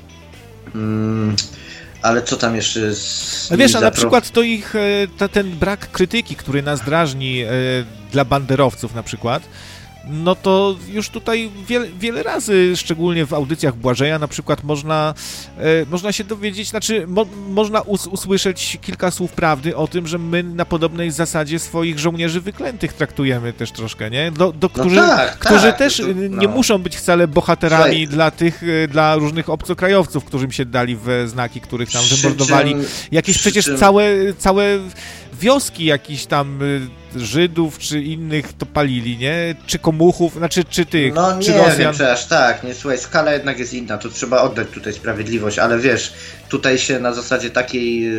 Speaker 2: Ale co tam jeszcze jest?
Speaker 1: Wiesz, a na przykład to ich, ten brak krytyki, który nas drażni dla banderowców na przykład, no to już tutaj wiele razy, szczególnie w audycjach Błażeja na przykład można się dowiedzieć, można usłyszeć kilka słów prawdy o tym, że my na podobnej zasadzie swoich żołnierzy wyklętych traktujemy też troszkę, nie? Którzy też nie muszą być wcale bohaterami dla różnych obcokrajowców, którym się dali we znaki, których tam wymordowali. Jakieś przecież całe wioski jakichś tam Żydów czy innych to palili, nie? Czy komuchów, czy tych,
Speaker 2: no,
Speaker 1: czy Rosjan.
Speaker 2: Wiem, czy aż tak, nie, słuchaj, skala jednak jest inna, to trzeba oddać tutaj sprawiedliwość, ale wiesz, tutaj się na zasadzie takiej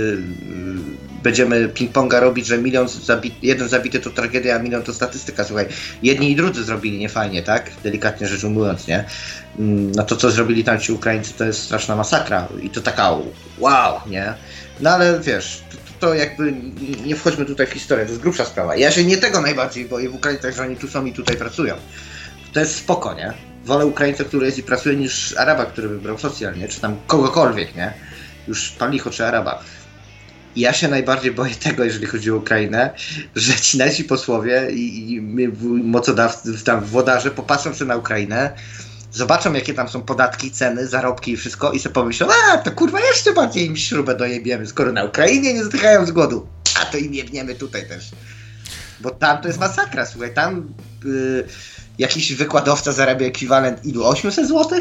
Speaker 2: będziemy ping-ponga robić, że jeden zabity to tragedia, a milion to statystyka, słuchaj, jedni i drudzy zrobili niefajnie, tak? Delikatnie rzecz ujmując, nie? No to, co zrobili tam ci Ukraińcy, to jest straszna masakra i to taka wow, nie? No ale wiesz, to jakby nie wchodźmy tutaj w historię, to jest grubsza sprawa. Ja się nie tego najbardziej boję w Ukraińcach, że oni tu są i tutaj pracują. To jest spoko, nie? Wolę Ukraińca, który jest i pracuje, niż Araba, który wybrał socjalnie, czy tam kogokolwiek, nie? Już pan licho, czy Araba. Ja się najbardziej boję tego, jeżeli chodzi o Ukrainę, że ci nasi posłowie i mocodawcy, tam włodarze popatrzą się na Ukrainę, zobaczą, jakie tam są podatki, ceny, zarobki i wszystko i sobie pomyślą, to kurwa jeszcze bardziej im śrubę dojebiemy, skoro na Ukrainie nie zdychają z głodu, a to im jebniemy tutaj też. Bo tam to jest masakra, słuchaj, tam jakiś wykładowca zarabia ekwiwalent ilu? 800 zł?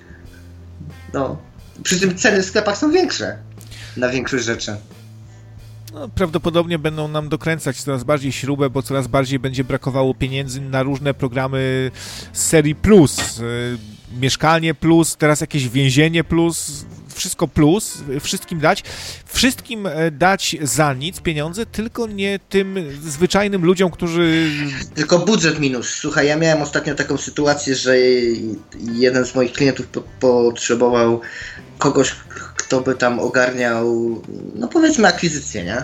Speaker 2: No, przy tym ceny w sklepach są większe na większość rzeczy.
Speaker 1: No, prawdopodobnie będą nam dokręcać coraz bardziej śrubę, bo coraz bardziej będzie brakowało pieniędzy na różne programy z serii Plus. Mieszkanie Plus, teraz jakieś więzienie Plus, wszystko Plus, wszystkim dać za nic pieniądze, tylko nie tym zwyczajnym ludziom, którzy...
Speaker 2: Tylko budżet minus. Słuchaj, ja miałem ostatnio taką sytuację, że jeden z moich klientów potrzebował kogoś, kto by tam ogarniał, no powiedzmy, akwizycję, nie?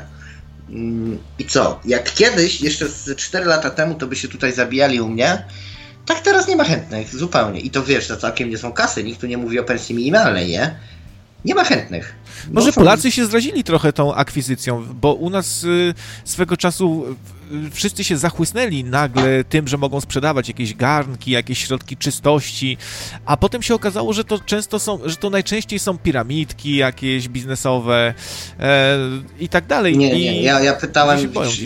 Speaker 2: I co? Jak kiedyś, jeszcze z 4 lata temu, to by się tutaj zabijali u mnie, tak teraz nie ma chętnych, zupełnie. I to wiesz, za całkiem nie są kasy, nikt tu nie mówi o pensji minimalnej, nie? Nie ma chętnych.
Speaker 1: Może Polacy się zrazili trochę tą akwizycją, bo u nas swego czasu wszyscy się zachłysnęli nagle tym, że mogą sprzedawać jakieś garnki, jakieś środki czystości, a potem się okazało, że to najczęściej są piramidki jakieś biznesowe i tak dalej.
Speaker 2: Nie, ja pytałem,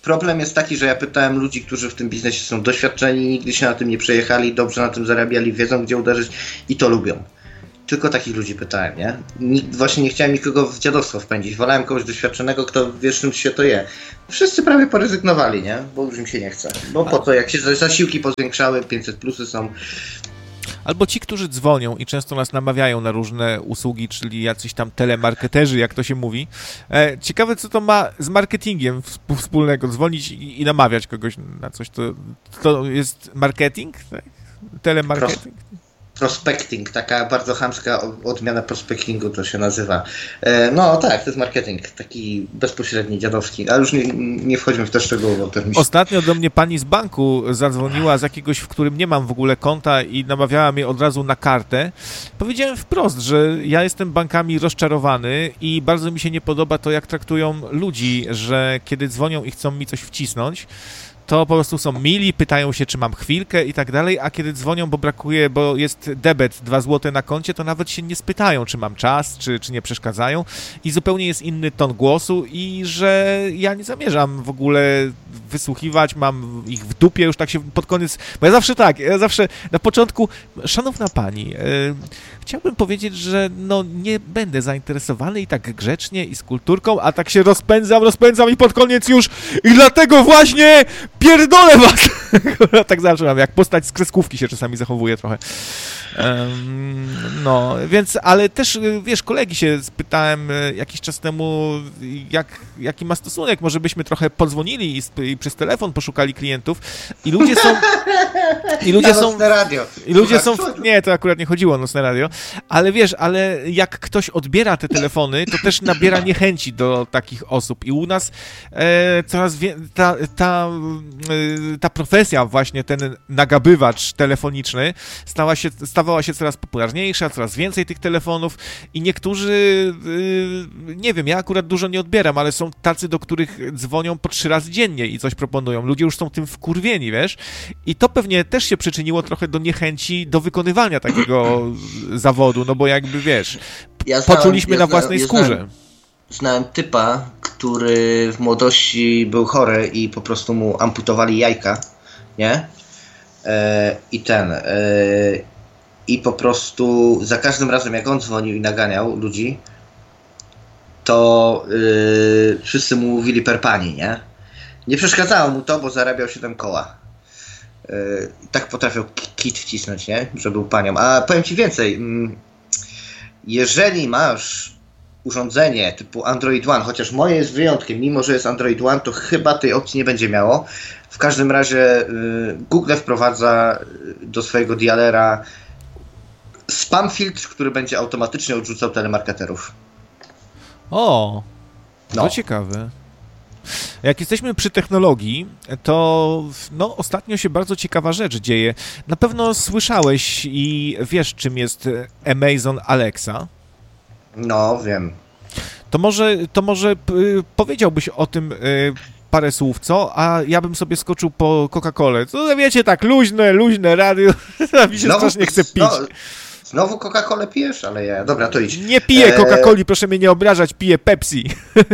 Speaker 2: problem jest taki, że ja pytałem ludzi, którzy w tym biznesie są doświadczeni, nigdy się na tym nie przejechali, dobrze na tym zarabiali, wiedzą gdzie uderzyć i to lubią. Tylko takich ludzi pytałem, nie? Właśnie nie chciałem nikogo w dziadostwo wpędzić. Wolałem kogoś doświadczonego, kto wie, czym się to je. Wszyscy prawie porezygnowali, nie? Bo już im się nie chce. Bo po to, jak się zasiłki pozwiększały, 500 plusy są.
Speaker 1: Albo ci, którzy dzwonią i często nas namawiają na różne usługi, czyli jacyś tam telemarketerzy, jak to się mówi. Ciekawe, co to ma z marketingiem wspólnego, dzwonić i namawiać kogoś na coś. To jest marketing? Tak? Telemarketing?
Speaker 2: Prospecting, taka bardzo chamska odmiana prospectingu to się nazywa. No tak, to jest marketing, taki bezpośredni, dziadowski, ale już nie wchodźmy w te szczegóły.
Speaker 1: Ostatnio do mnie pani z banku zadzwoniła z jakiegoś, w którym nie mam w ogóle konta i namawiała mnie od razu na kartę. Powiedziałem wprost, że ja jestem bankami rozczarowany i bardzo mi się nie podoba to, jak traktują ludzi, że kiedy dzwonią i chcą mi coś wcisnąć, to po prostu są mili, pytają się, czy mam chwilkę i tak dalej, a kiedy dzwonią, bo jest debet 2 zł na koncie, to nawet się nie spytają, czy mam czas, czy nie przeszkadzają i zupełnie jest inny ton głosu i że ja nie zamierzam w ogóle wysłuchiwać, mam ich w dupie już tak się pod koniec, bo ja zawsze na początku, szanowna pani, chciałbym powiedzieć, że no nie będę zainteresowany i tak grzecznie i z kulturką, a tak się rozpędzam i pod koniec już i dlatego właśnie pierdolę was! Tak zaczynam, jak postać z kreskówki się czasami zachowuje trochę. No, więc, ale też, wiesz, kolegi się spytałem jakiś czas temu, jaki ma stosunek, może byśmy trochę podzwonili i przez telefon poszukali klientów i ludzie są...
Speaker 2: Nocne radio.
Speaker 1: I ludzie są... Nie, to akurat nie chodziło o nocne radio, ale wiesz, ale jak ktoś odbiera te telefony, to też nabiera niechęci do takich osób i u nas coraz ta profesja właśnie, ten nagabywacz telefoniczny stawała się coraz popularniejsza, coraz więcej tych telefonów i niektórzy, nie wiem, ja akurat dużo nie odbieram, ale są tacy, do których dzwonią po 3 razy dziennie i coś proponują. Ludzie już są tym wkurwieni, wiesz? I to pewnie też się przyczyniło trochę do niechęci do wykonywania takiego zawodu, no bo jakby, wiesz, poczuliśmy na własnej skórze.
Speaker 2: Znałem typa, który w młodości był chory i po prostu mu amputowali jajka, nie? I po prostu za każdym razem, jak on dzwonił i naganiał ludzi, to wszyscy mu mówili per pani, nie? Nie przeszkadzało mu to, bo zarabiał 7 koła. Tak potrafił kit wcisnąć, nie? Że był panią. A powiem ci więcej. Jeżeli masz urządzenie typu Android One, chociaż moje jest wyjątkiem, mimo że jest Android One, to chyba tej opcji nie będzie miało. W każdym razie Google wprowadza do swojego dialera spam filtr, który będzie automatycznie odrzucał telemarketerów.
Speaker 1: O, to ciekawe. Jak jesteśmy przy technologii, to no, ostatnio się bardzo ciekawa rzecz dzieje. Na pewno słyszałeś i wiesz, czym jest Amazon Alexa.
Speaker 2: No, wiem.
Speaker 1: To może powiedziałbyś o tym parę słów, co? A ja bym sobie skoczył po Coca-Colę. To wiecie, tak, luźne radio. Mi się strasznie chce pić.
Speaker 2: Znowu Coca-Colę pijesz? Ale ja... Dobra, to idź.
Speaker 1: Nie piję Coca-Coli, proszę mnie nie obrażać, piję Pepsi.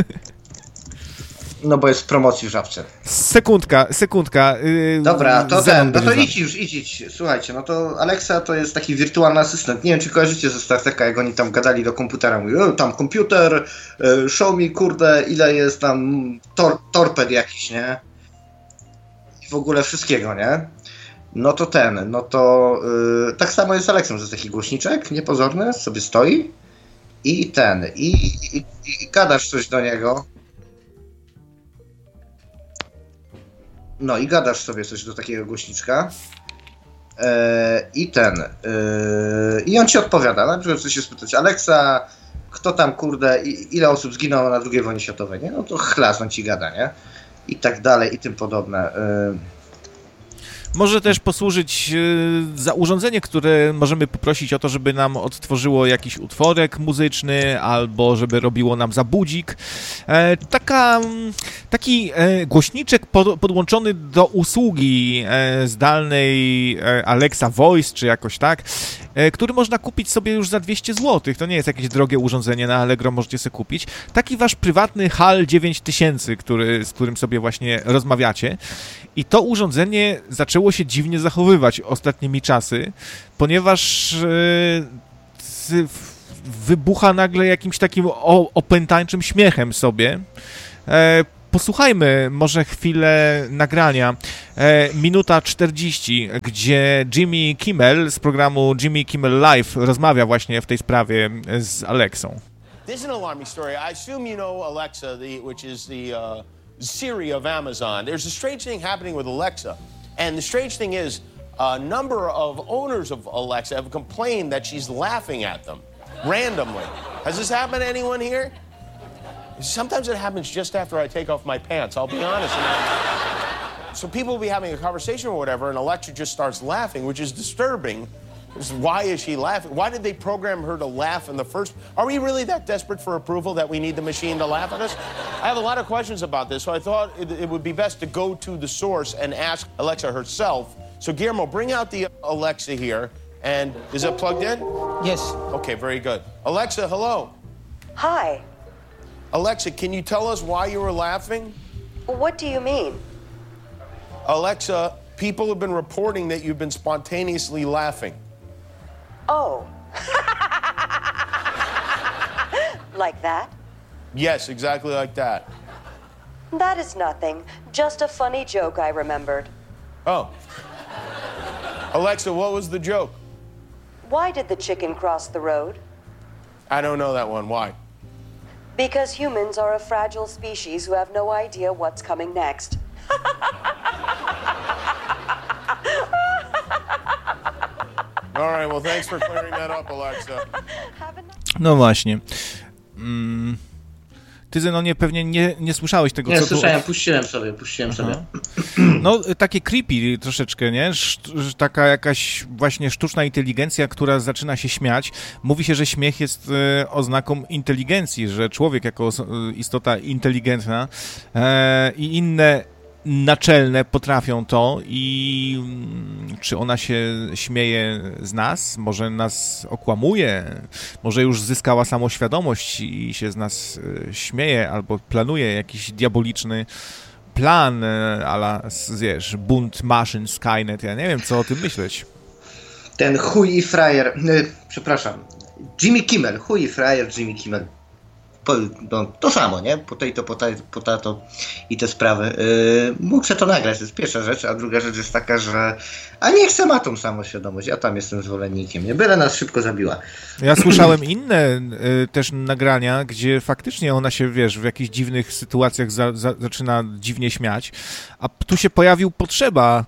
Speaker 2: No bo jest w promocji w Żabce.
Speaker 1: Sekundka.
Speaker 2: Dobra, to idź. Słuchajcie, no to Alexa to jest taki wirtualny asystent. Nie wiem, czy kojarzycie ze Star Treka, jak oni tam gadali do komputera. Mówili, tam komputer, show mi, kurde, ile jest tam torped jakiś, nie? I w ogóle wszystkiego, nie? No to tak samo jest z Alexą, że jest taki głośniczek niepozorny, sobie stoi i gadasz coś do niego. No i gadasz sobie coś do takiego głośniczka i on ci odpowiada. Na przykład chcesz się spytać, Alexa, kto tam, kurde, ile osób zginęło na II wojnie światowej, nie? No to chlas, on ci gada, nie? I tak dalej, i tym podobne.
Speaker 1: Może też posłużyć za urządzenie, które możemy poprosić o to, żeby nam odtworzyło jakiś utworek muzyczny, albo żeby robiło nam za budzik. Taki głośniczek podłączony do usługi zdalnej Alexa Voice, czy jakoś tak, który można kupić sobie już za 200 zł. To nie jest jakieś drogie urządzenie, na Allegro możecie sobie kupić. Taki wasz prywatny HAL 9000, z którym sobie właśnie rozmawiacie. I to urządzenie zaczęło się dziwnie zachowywać ostatnimi czasy, ponieważ wybucha nagle jakimś takim opętańczym śmiechem sobie. Posłuchajmy może chwilę nagrania, minuta 40, gdzie Jimmy Kimmel z programu Jimmy Kimmel Live rozmawia właśnie w tej sprawie z Alexą.
Speaker 3: This is an alarming story. I assume you know Alexa, which is the Siri of Amazon. There's a strange thing happening with Alexa. And the strange thing is, a number of owners of Alexa have complained that she's laughing at them randomly. Has this happened to anyone here? Sometimes it happens just after I take off my pants, I'll be honest. So people will be having a conversation or whatever, and Alexa just starts laughing, which is disturbing. Why is she laughing? Why did they program her to laugh in the first? Are we really that desperate for approval that we need the machine to laugh at us? I have a lot of questions about this, so I thought it would be best to go to the source and ask Alexa herself. So Guillermo, bring out the Alexa here. And is it plugged in?
Speaker 4: Yes.
Speaker 3: Okay, very good. Alexa, hello.
Speaker 5: Hi.
Speaker 3: Alexa, can you tell us why you were laughing?
Speaker 5: What do you mean?
Speaker 3: Alexa, people have been reporting that you've been spontaneously laughing.
Speaker 5: Oh. Like that?
Speaker 3: Yes, exactly like that.
Speaker 5: That is nothing. Just a funny joke I remembered.
Speaker 3: Oh. Alexa, what was the joke?
Speaker 5: Why did the chicken cross the road?
Speaker 3: I don't know that one. Why?
Speaker 5: Because humans are a fragile species who have no idea what's coming next.
Speaker 3: All right, well, thanks for clearing that up, Alexa.
Speaker 1: No właśnie. Ty, Zenonie, pewnie nie słyszałeś tego,
Speaker 2: nie,
Speaker 1: co
Speaker 2: słyszałem, puściłem sobie.
Speaker 1: No, takie creepy troszeczkę, nie? Taka jakaś właśnie sztuczna inteligencja, która zaczyna się śmiać. Mówi się, że śmiech jest oznaką inteligencji, że człowiek jako istota inteligentna i inne naczelne potrafią to i czy ona się śmieje z nas, może nas okłamuje, może już zyskała samoświadomość i się z nas śmieje albo planuje jakiś diaboliczny plan a la, wiesz, bunt maszyn, Skynet, ja nie wiem, co o tym myśleć.
Speaker 2: Ten chuj i frajer, przepraszam, Jimmy Kimmel, chuj i frajer Jimmy Kimmel. To samo, nie? Po tato i te sprawy. Mógł se to nagrać, to jest pierwsza rzecz, a druga rzecz jest taka, że niech se ma tą samoświadomość, ja tam jestem zwolennikiem, nie? Byle nas szybko zabiła.
Speaker 1: Ja słyszałem inne też nagrania, gdzie faktycznie ona się, wiesz, w jakichś dziwnych sytuacjach zaczyna dziwnie śmiać, a tu się pojawił Potrzeba,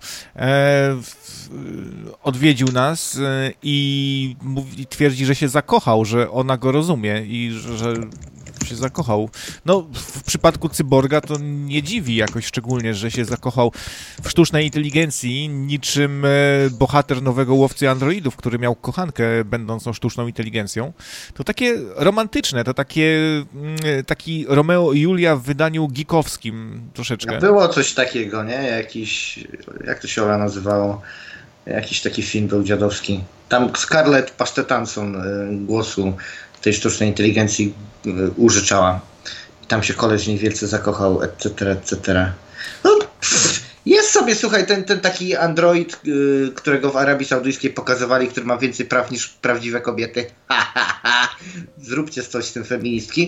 Speaker 1: odwiedził nas i twierdzi, że się zakochał, że ona go rozumie i że się zakochał. No, w przypadku cyborga to nie dziwi jakoś szczególnie, że się zakochał w sztucznej inteligencji, niczym bohater nowego Łowcy Androidów, który miał kochankę będącą sztuczną inteligencją. To takie romantyczne, to taki Romeo i Julia w wydaniu geekowskim troszeczkę.
Speaker 2: Było coś takiego, nie? Jak to się Ola nazywało? Jakiś taki film był dziadowski. Tam Scarlett Pasztetanson głosu tej sztucznej inteligencji użyczała. Tam się koleś niewielce zakochał, etc. No, jest sobie, słuchaj, ten taki android, którego w Arabii Saudyjskiej pokazywali, który ma więcej praw niż prawdziwe kobiety. Zróbcie coś z tym, feministki.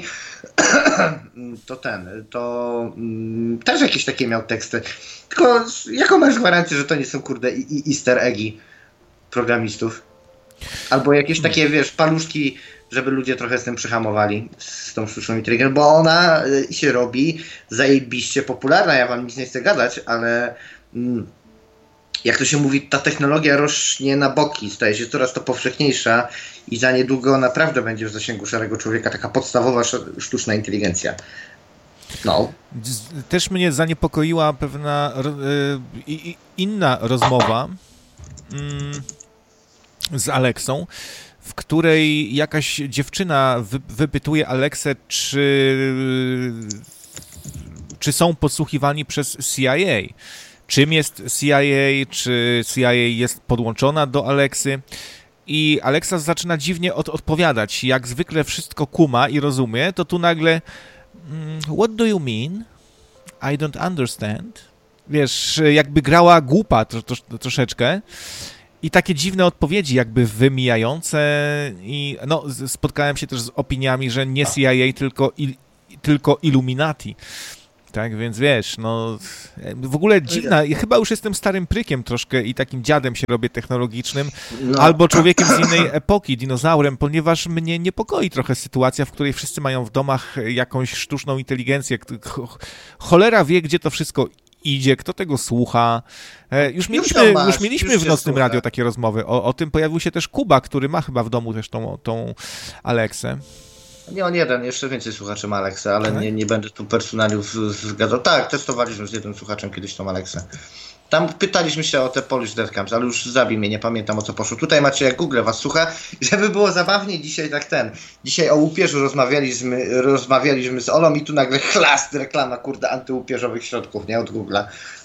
Speaker 2: To też jakieś takie miał teksty. Tylko jaką masz gwarancję, że to nie są, kurde, easter eggi programistów? Albo jakieś takie, wiesz, paluszki, żeby ludzie trochę z tym przyhamowali, z tą sztuczną inteligencją, bo ona się robi zajebiście popularna, ja wam nic nie chcę gadać, ale jak to się mówi, ta technologia rośnie na boki, staje się coraz to powszechniejsza i za niedługo naprawdę będzie w zasięgu szarego człowieka taka podstawowa sztuczna inteligencja. No.
Speaker 1: Też mnie zaniepokoiła pewna inna rozmowa z Aleksą, w której jakaś dziewczyna wypytuje Aleksę, czy są podsłuchiwani przez CIA. Czym jest CIA, czy CIA jest podłączona do Aleksy. I Alexa zaczyna dziwnie odpowiadać. Jak zwykle wszystko kuma i rozumie, to tu nagle what do you mean? I don't understand. Wiesz, jakby grała głupa troszeczkę. I takie dziwne odpowiedzi, jakby wymijające. I no, spotkałem się też z opiniami, że nie CIA, tylko Illuminati. Tak, więc wiesz, no w ogóle dziwna, chyba już jestem starym prykiem troszkę i takim dziadem się robię technologicznym, albo człowiekiem z innej epoki, dinozaurem, ponieważ mnie niepokoi trochę sytuacja, w której wszyscy mają w domach jakąś sztuczną inteligencję. Cholera wie, gdzie to wszystko idzie, kto tego słucha. Już mieliśmy w Nocnym Radio takie rozmowy. O tym pojawił się też Kuba, który ma chyba w domu też tą Aleksę.
Speaker 2: Nie on jeden, jeszcze więcej słuchaczy ma Aleksę, ale nie będę tu personaliów zgadzał. Tak, testowaliśmy z jednym słuchaczem kiedyś tą Aleksę. Tam pytaliśmy się o te Polish Death Camps, ale już zabił mnie, nie pamiętam o co poszło. Tutaj macie, jak Google was słucha, żeby było zabawniej dzisiaj Dzisiaj o łupieżu rozmawialiśmy z Olą i tu nagle chlast, reklama, kurde, antyłupieżowych środków, nie? Od Google'a.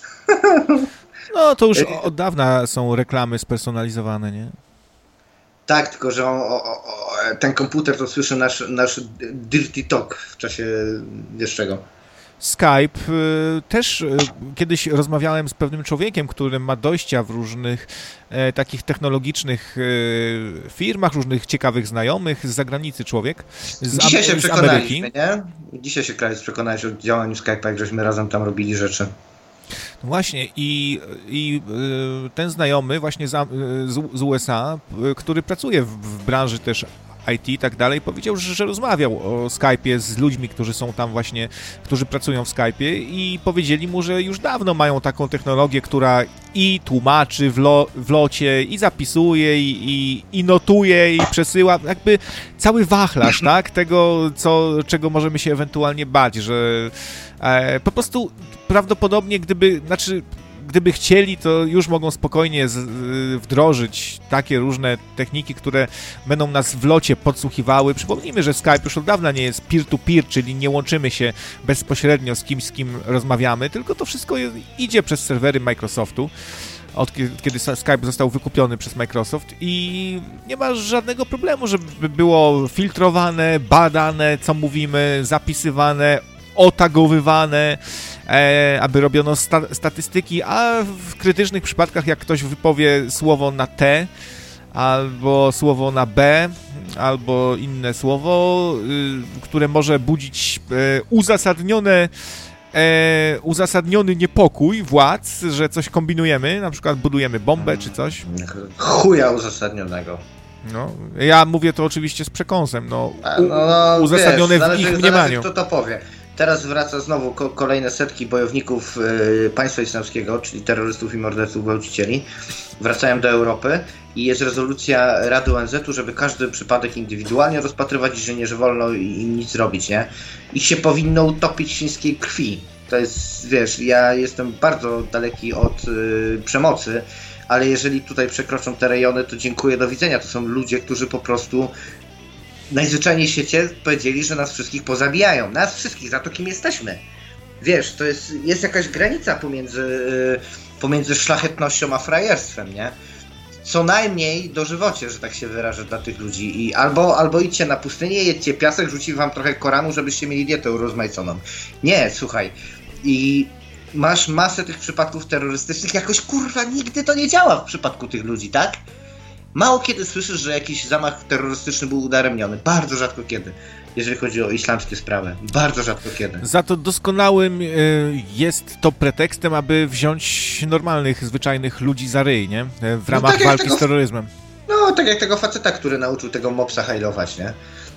Speaker 1: No to już od dawna są reklamy spersonalizowane, nie?
Speaker 2: Tak, tylko że ten komputer to słyszy nasz dirty talk w czasie, wiesz czego.
Speaker 1: Skype. Też kiedyś rozmawiałem z pewnym człowiekiem, który ma dojścia w różnych takich technologicznych firmach, różnych ciekawych znajomych z zagranicy człowiek.
Speaker 2: Dzisiaj się przekonaliśmy, nie? Dzisiaj się przekonałeś o działaniu Skype'a, jak żeśmy razem tam robili rzeczy.
Speaker 1: No właśnie i ten znajomy właśnie z USA, który pracuje w branży też IT i tak dalej, powiedział, że rozmawiał o Skype'ie z ludźmi, którzy są tam właśnie, którzy pracują w Skype'ie i powiedzieli mu, że już dawno mają taką technologię, która i tłumaczy w locie, i zapisuje, i notuje, i przesyła, jakby cały wachlarz, tak, tego, czego możemy się ewentualnie bać, że po prostu prawdopodobnie gdyby chcieli, to już mogą spokojnie wdrożyć takie różne techniki, które będą nas w locie podsłuchiwały. Przypomnijmy, że Skype już od dawna nie jest peer-to-peer, czyli nie łączymy się bezpośrednio z kim rozmawiamy, tylko to wszystko idzie przez serwery Microsoftu, kiedy Skype został wykupiony przez Microsoft i nie ma żadnego problemu, żeby było filtrowane, badane, co mówimy, zapisywane, otagowywane, aby robiono statystyki, a w krytycznych przypadkach, jak ktoś wypowie słowo na T, albo słowo na B, albo inne słowo, które może budzić uzasadniony niepokój władz, że coś kombinujemy, na przykład budujemy bombę czy coś.
Speaker 2: Chuja uzasadnionego.
Speaker 1: No, ja mówię to oczywiście z przekąsem, uzasadnione
Speaker 2: wiesz,
Speaker 1: w ich mniemaniu.
Speaker 2: Kto to powie. Teraz wraca znowu kolejne setki bojowników państwa islamskiego, czyli terrorystów i morderców, gwałcicieli. Wracają do Europy i jest rezolucja Rady ONZ-u, żeby każdy przypadek indywidualnie rozpatrywać i że wolno im nic zrobić, nie? Ich się powinno utopić w świńskiej krwi. To jest, wiesz, ja jestem bardzo daleki od przemocy, ale jeżeli tutaj przekroczą te rejony, to dziękuję, do widzenia. To są ludzie, którzy po prostu najzwyczajniej w świecie powiedzieli, że nas wszystkich pozabijają. Nas wszystkich, za to kim jesteśmy. Wiesz, to jest jakaś granica pomiędzy szlachetnością a frajerstwem, nie? Co najmniej dożywocie, że tak się wyrażę, dla tych ludzi. I albo idźcie na pustynię, jedźcie piasek, rzuci wam trochę Koranu, żebyście mieli dietę urozmaiconą. Nie, słuchaj. I masz masę tych przypadków terrorystycznych, jakoś kurwa nigdy to nie działa w przypadku tych ludzi, tak? Mało kiedy słyszysz, że jakiś zamach terrorystyczny był udaremniony. Bardzo rzadko kiedy, jeżeli chodzi o islamskie sprawy. Bardzo rzadko kiedy. Za to
Speaker 1: doskonałym jest to pretekstem, aby wziąć normalnych, zwyczajnych ludzi za ryj, nie? W ramach walki z terroryzmem.
Speaker 2: No, tak jak tego faceta, który nauczył tego mopsa hajlować, nie?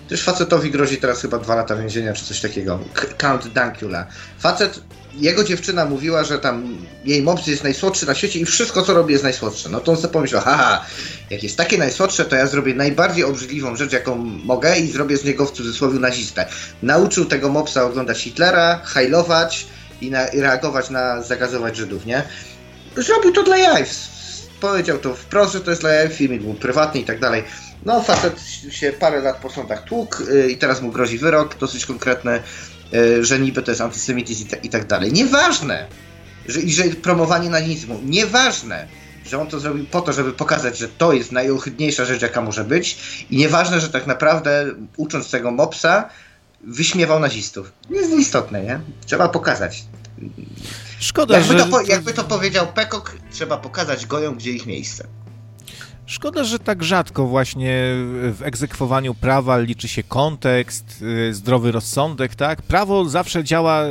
Speaker 2: Też facetowi grozi teraz chyba 2 lata więzienia, czy coś takiego. Count Dankula. Facet, jego dziewczyna mówiła, że tam jej mops jest najsłodszy na świecie i wszystko, co robi, jest najsłodsze. No to on sobie pomyślał, haha, jak jest takie najsłodsze, to ja zrobię najbardziej obrzydliwą rzecz, jaką mogę i zrobię z niego w cudzysłowie nazistę. Nauczył tego mopsa oglądać Hitlera, hajlować i reagować na zagazować Żydów, nie? Zrobił to dla jaj. Powiedział to wprost, że to jest dla jaj, filmik był prywatny i tak dalej. No facet się parę lat po sądach tłukł i teraz mu grozi wyrok dosyć konkretny, że niby to jest antysemityzm i tak dalej. Nieważne, że promowanie nazizmu, nieważne, że on to zrobił po to, żeby pokazać, że to jest najohydniejsza rzecz, jaka może być i nieważne, że tak naprawdę ucząc tego mopsa wyśmiewał nazistów. Nie jest istotne, nie? Trzeba pokazać.
Speaker 1: Szkoda,
Speaker 2: jakby to powiedział Peacock, trzeba pokazać gojom, gdzie ich miejsce.
Speaker 1: Szkoda, że tak rzadko właśnie w egzekwowaniu prawa liczy się kontekst, zdrowy rozsądek, tak? Prawo zawsze działa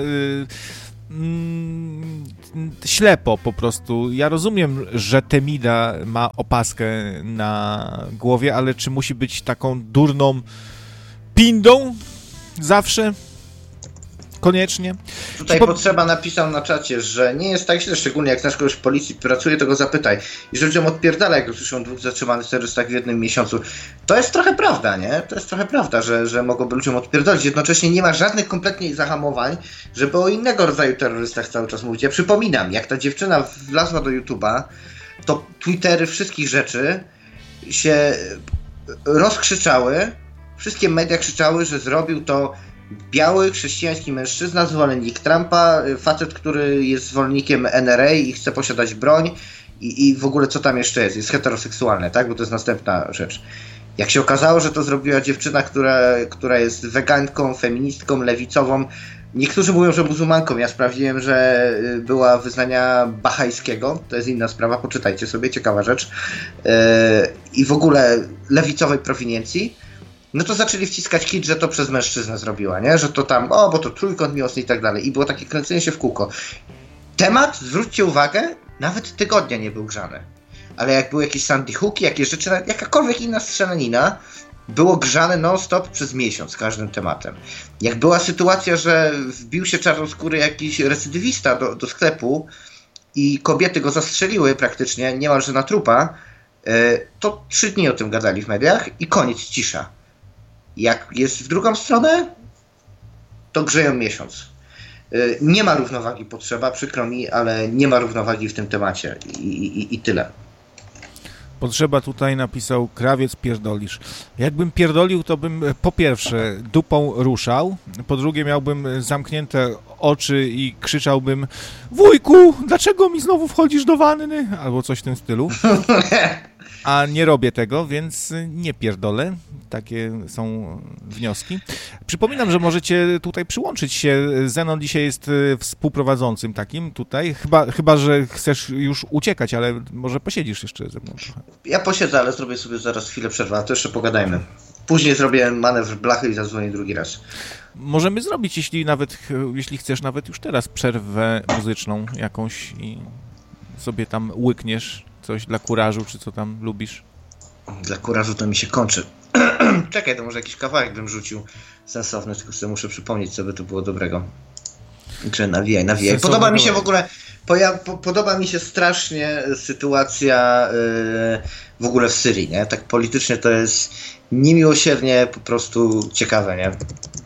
Speaker 1: ślepo po prostu. Ja rozumiem, że Temida ma opaskę na głowie, ale czy musi być taką durną pindą zawsze? Koniecznie.
Speaker 2: Tutaj Potrzeba napisał na czacie, że nie jest tak źle, szczególnie jak znasz kogoś w policji pracuje, to go zapytaj. I że ludziom odpierdala, jak usłyszą 2 zatrzymanych terrorystach w jednym miesiącu. To jest trochę prawda, nie? To jest trochę prawda, że mogłoby ludziom odpierdolić. Jednocześnie nie ma żadnych kompletnie zahamowań, żeby o innego rodzaju terrorystach cały czas mówić. Ja przypominam, jak ta dziewczyna wlazła do YouTube'a, to Twittery wszystkich rzeczy się rozkrzyczały, wszystkie media krzyczały, że zrobił to biały, chrześcijański mężczyzna, zwolennik Trumpa, facet, który jest zwolennikiem NRA i chce posiadać broń i w ogóle co tam jeszcze jest heteroseksualne, tak? Bo to jest następna rzecz. Jak się okazało, że to zrobiła dziewczyna, która jest weganką, feministką, lewicową, niektórzy mówią, że muzułmanką, ja sprawdziłem, że była wyznania bahajskiego, to jest inna sprawa, poczytajcie sobie, ciekawa rzecz, i w ogóle lewicowej prowiniencji, no to zaczęli wciskać kit, że to przez mężczyznę zrobiła, nie? Że to tam, bo to trójkąt miłosny i tak dalej. I było takie kręcenie się w kółko. Temat, zwróćcie uwagę, nawet tygodnia nie był grzany. Ale jak były jakieś Sandy Hooki, jakieś rzeczy, jakakolwiek inna strzelanina, było grzane non-stop przez miesiąc każdym tematem. Jak była sytuacja, że wbił się czarnoskóry jakiś recydywista do sklepu i kobiety go zastrzeliły praktycznie, niemalże na trupa, to 3 dni o tym gadali w mediach i koniec, cisza. Jak jest w drugą stronę, to grzeją miesiąc. Nie ma równowagi, potrzeba, przykro mi, ale nie ma równowagi w tym temacie i tyle.
Speaker 1: Potrzeba tutaj napisał krawiec pierdolisz. Jakbym pierdolił, to bym po pierwsze dupą ruszał, po drugie miałbym zamknięte oczy i krzyczałbym: wujku, dlaczego mi znowu wchodzisz do wanny? Albo coś w tym stylu. A nie robię tego, więc nie pierdolę. Takie są wnioski. Przypominam, że możecie tutaj przyłączyć się. Zenon dzisiaj jest współprowadzącym takim tutaj. Chyba, że chcesz już uciekać, ale może posiedzisz jeszcze ze mną trochę.
Speaker 2: Ja posiedzę, ale zrobię sobie zaraz chwilę przerwy, a to jeszcze pogadajmy. Później zrobię manewr blachy i zadzwonię drugi raz.
Speaker 1: Możemy zrobić, jeśli chcesz, nawet już teraz przerwę muzyczną jakąś i sobie tam łykniesz coś dla kurażu, czy co tam lubisz.
Speaker 2: Dla kurażu to mi się kończy. Czekaj, to może jakiś kawałek bym rzucił sensowny, tylko sobie muszę przypomnieć, co by tu było dobrego. Czy nawijaj. Podoba mi się w ogóle, podoba mi się strasznie sytuacja w ogóle w Syrii, nie? Tak politycznie to jest niemiłosiernie po prostu ciekawe, nie?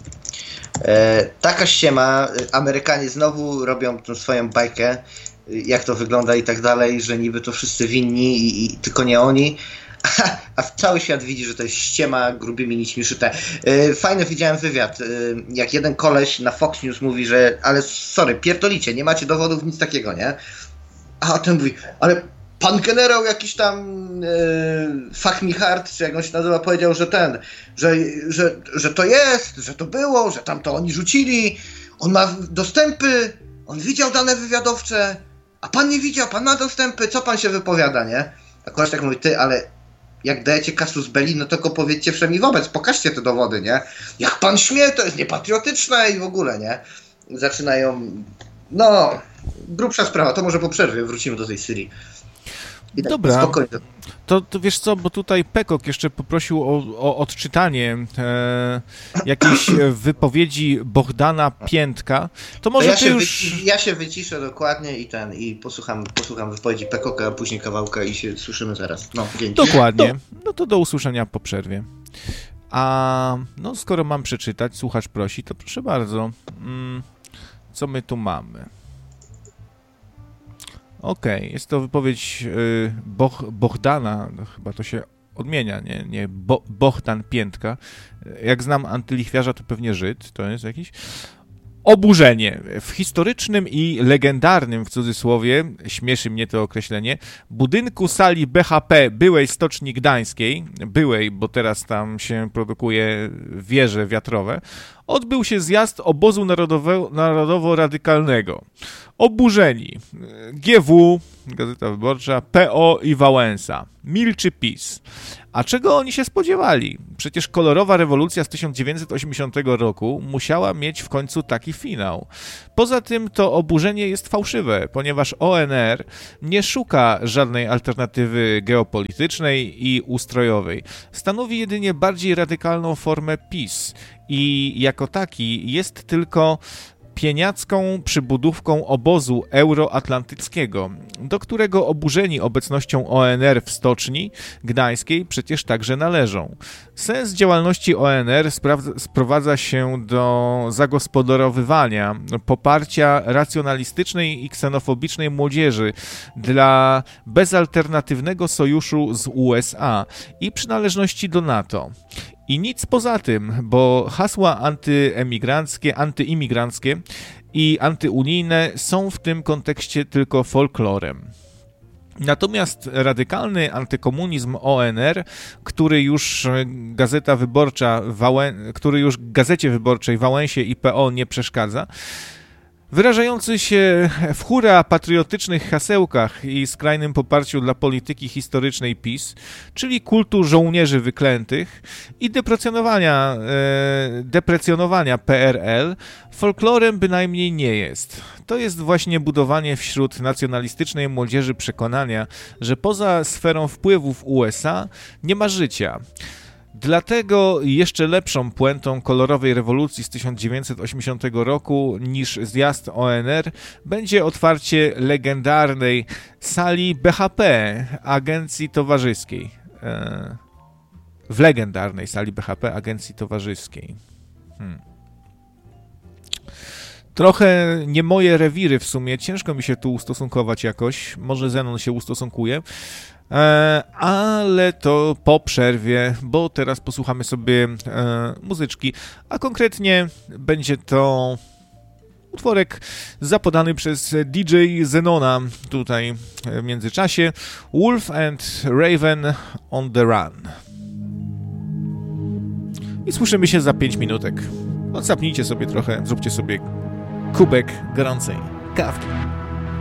Speaker 2: Taka ściema, Amerykanie znowu robią tą swoją bajkę, jak to wygląda i tak dalej, że niby to wszyscy winni i tylko nie oni, a cały świat widzi, że to jest ściema grubymi nićmi szyte. Fajny widziałem wywiad, jak jeden koleś na Fox News mówi, że ale sorry, pierdolicie, nie macie dowodów, nic takiego, nie? A ten mówi, ale pan generał jakiś tam Fahmi Hart, czy jak on się nazywa, powiedział, że że to jest, że to było, że tam to oni rzucili, on ma dostępy, on widział dane wywiadowcze, a pan nie widział, pan ma dostępy, co pan się wypowiada, nie? A koleś tak mówi, ty, ale jak dajecie casus belli, no to go powiedzcie wszemi wobec, pokażcie te dowody, nie? Jak pan śmie, to jest niepatriotyczne i w ogóle, nie? Zaczynają, no, grubsza sprawa, to może po przerwie wrócimy do tej Syrii. I tak
Speaker 1: Dobra.
Speaker 2: spokojnie.
Speaker 1: To wiesz co, bo tutaj Pekok jeszcze poprosił o odczytanie jakiejś wypowiedzi Bohdana Piętka. To może
Speaker 2: ja się wyciszę dokładnie i posłucham wypowiedzi Pekoka, a później kawałka i się słyszymy zaraz. No, dzięki.
Speaker 1: Dokładnie. No to do usłyszenia po przerwie. A no skoro mam przeczytać, słuchacz prosi, to proszę bardzo. Co my tu mamy? Okej, jest to wypowiedź Bohdana, chyba to się odmienia, nie Bohdan Piętka. Jak znam antylichwiarza, to pewnie Żyd, to jest jakiś. Oburzenie. W historycznym i legendarnym, w cudzysłowie, śmieszy mnie to określenie, budynku sali BHP byłej Stoczni Gdańskiej, bo teraz tam się produkuje wieże wiatrowe, odbył się zjazd obozu narodowo-radykalnego. Oburzeni. GW, Gazeta Wyborcza, PO i Wałęsa. Milczy PiS. A czego oni się spodziewali? Przecież kolorowa rewolucja z 1980 roku musiała mieć w końcu taki finał. Poza tym to oburzenie jest fałszywe, ponieważ ONR nie szuka żadnej alternatywy geopolitycznej i ustrojowej. Stanowi jedynie bardziej radykalną formę PiS i jako taki jest tylko pieniacką przybudówką obozu euroatlantyckiego, do którego oburzeni obecnością ONR w Stoczni Gdańskiej przecież także należą. Sens działalności ONR sprowadza się do zagospodarowywania poparcia racjonalistycznej i ksenofobicznej młodzieży dla bezalternatywnego sojuszu z USA i przynależności do NATO. I nic poza tym, bo hasła antyimigranckie i antyunijne są w tym kontekście tylko folklorem. Natomiast radykalny antykomunizm ONR, który już Gazecie Wyborczej Wałęsie i PO nie przeszkadza, wyrażający się w hura patriotycznych hasełkach i skrajnym poparciu dla polityki historycznej PiS, czyli kultu żołnierzy wyklętych i deprecjonowania PRL, folklorem bynajmniej nie jest. To jest właśnie budowanie wśród nacjonalistycznej młodzieży przekonania, że poza sferą wpływów USA nie ma życia. Dlatego jeszcze lepszą puentą kolorowej rewolucji z 1980 roku niż zjazd ONR będzie otwarcie legendarnej sali BHP Agencji Towarzyskiej. W legendarnej sali BHP Agencji Towarzyskiej. Trochę nie moje rewiry w sumie, ciężko mi się tu ustosunkować jakoś, może Zenon się ustosunkuje, ale to po przerwie, bo teraz posłuchamy sobie muzyczki, a konkretnie będzie to utworek zapodany przez DJ Zenona tutaj w międzyczasie, Wolf and Raven on the Run. I słyszymy się za 5 minutek. Odsapnijcie sobie trochę, zróbcie sobie kubek gorącej kawki.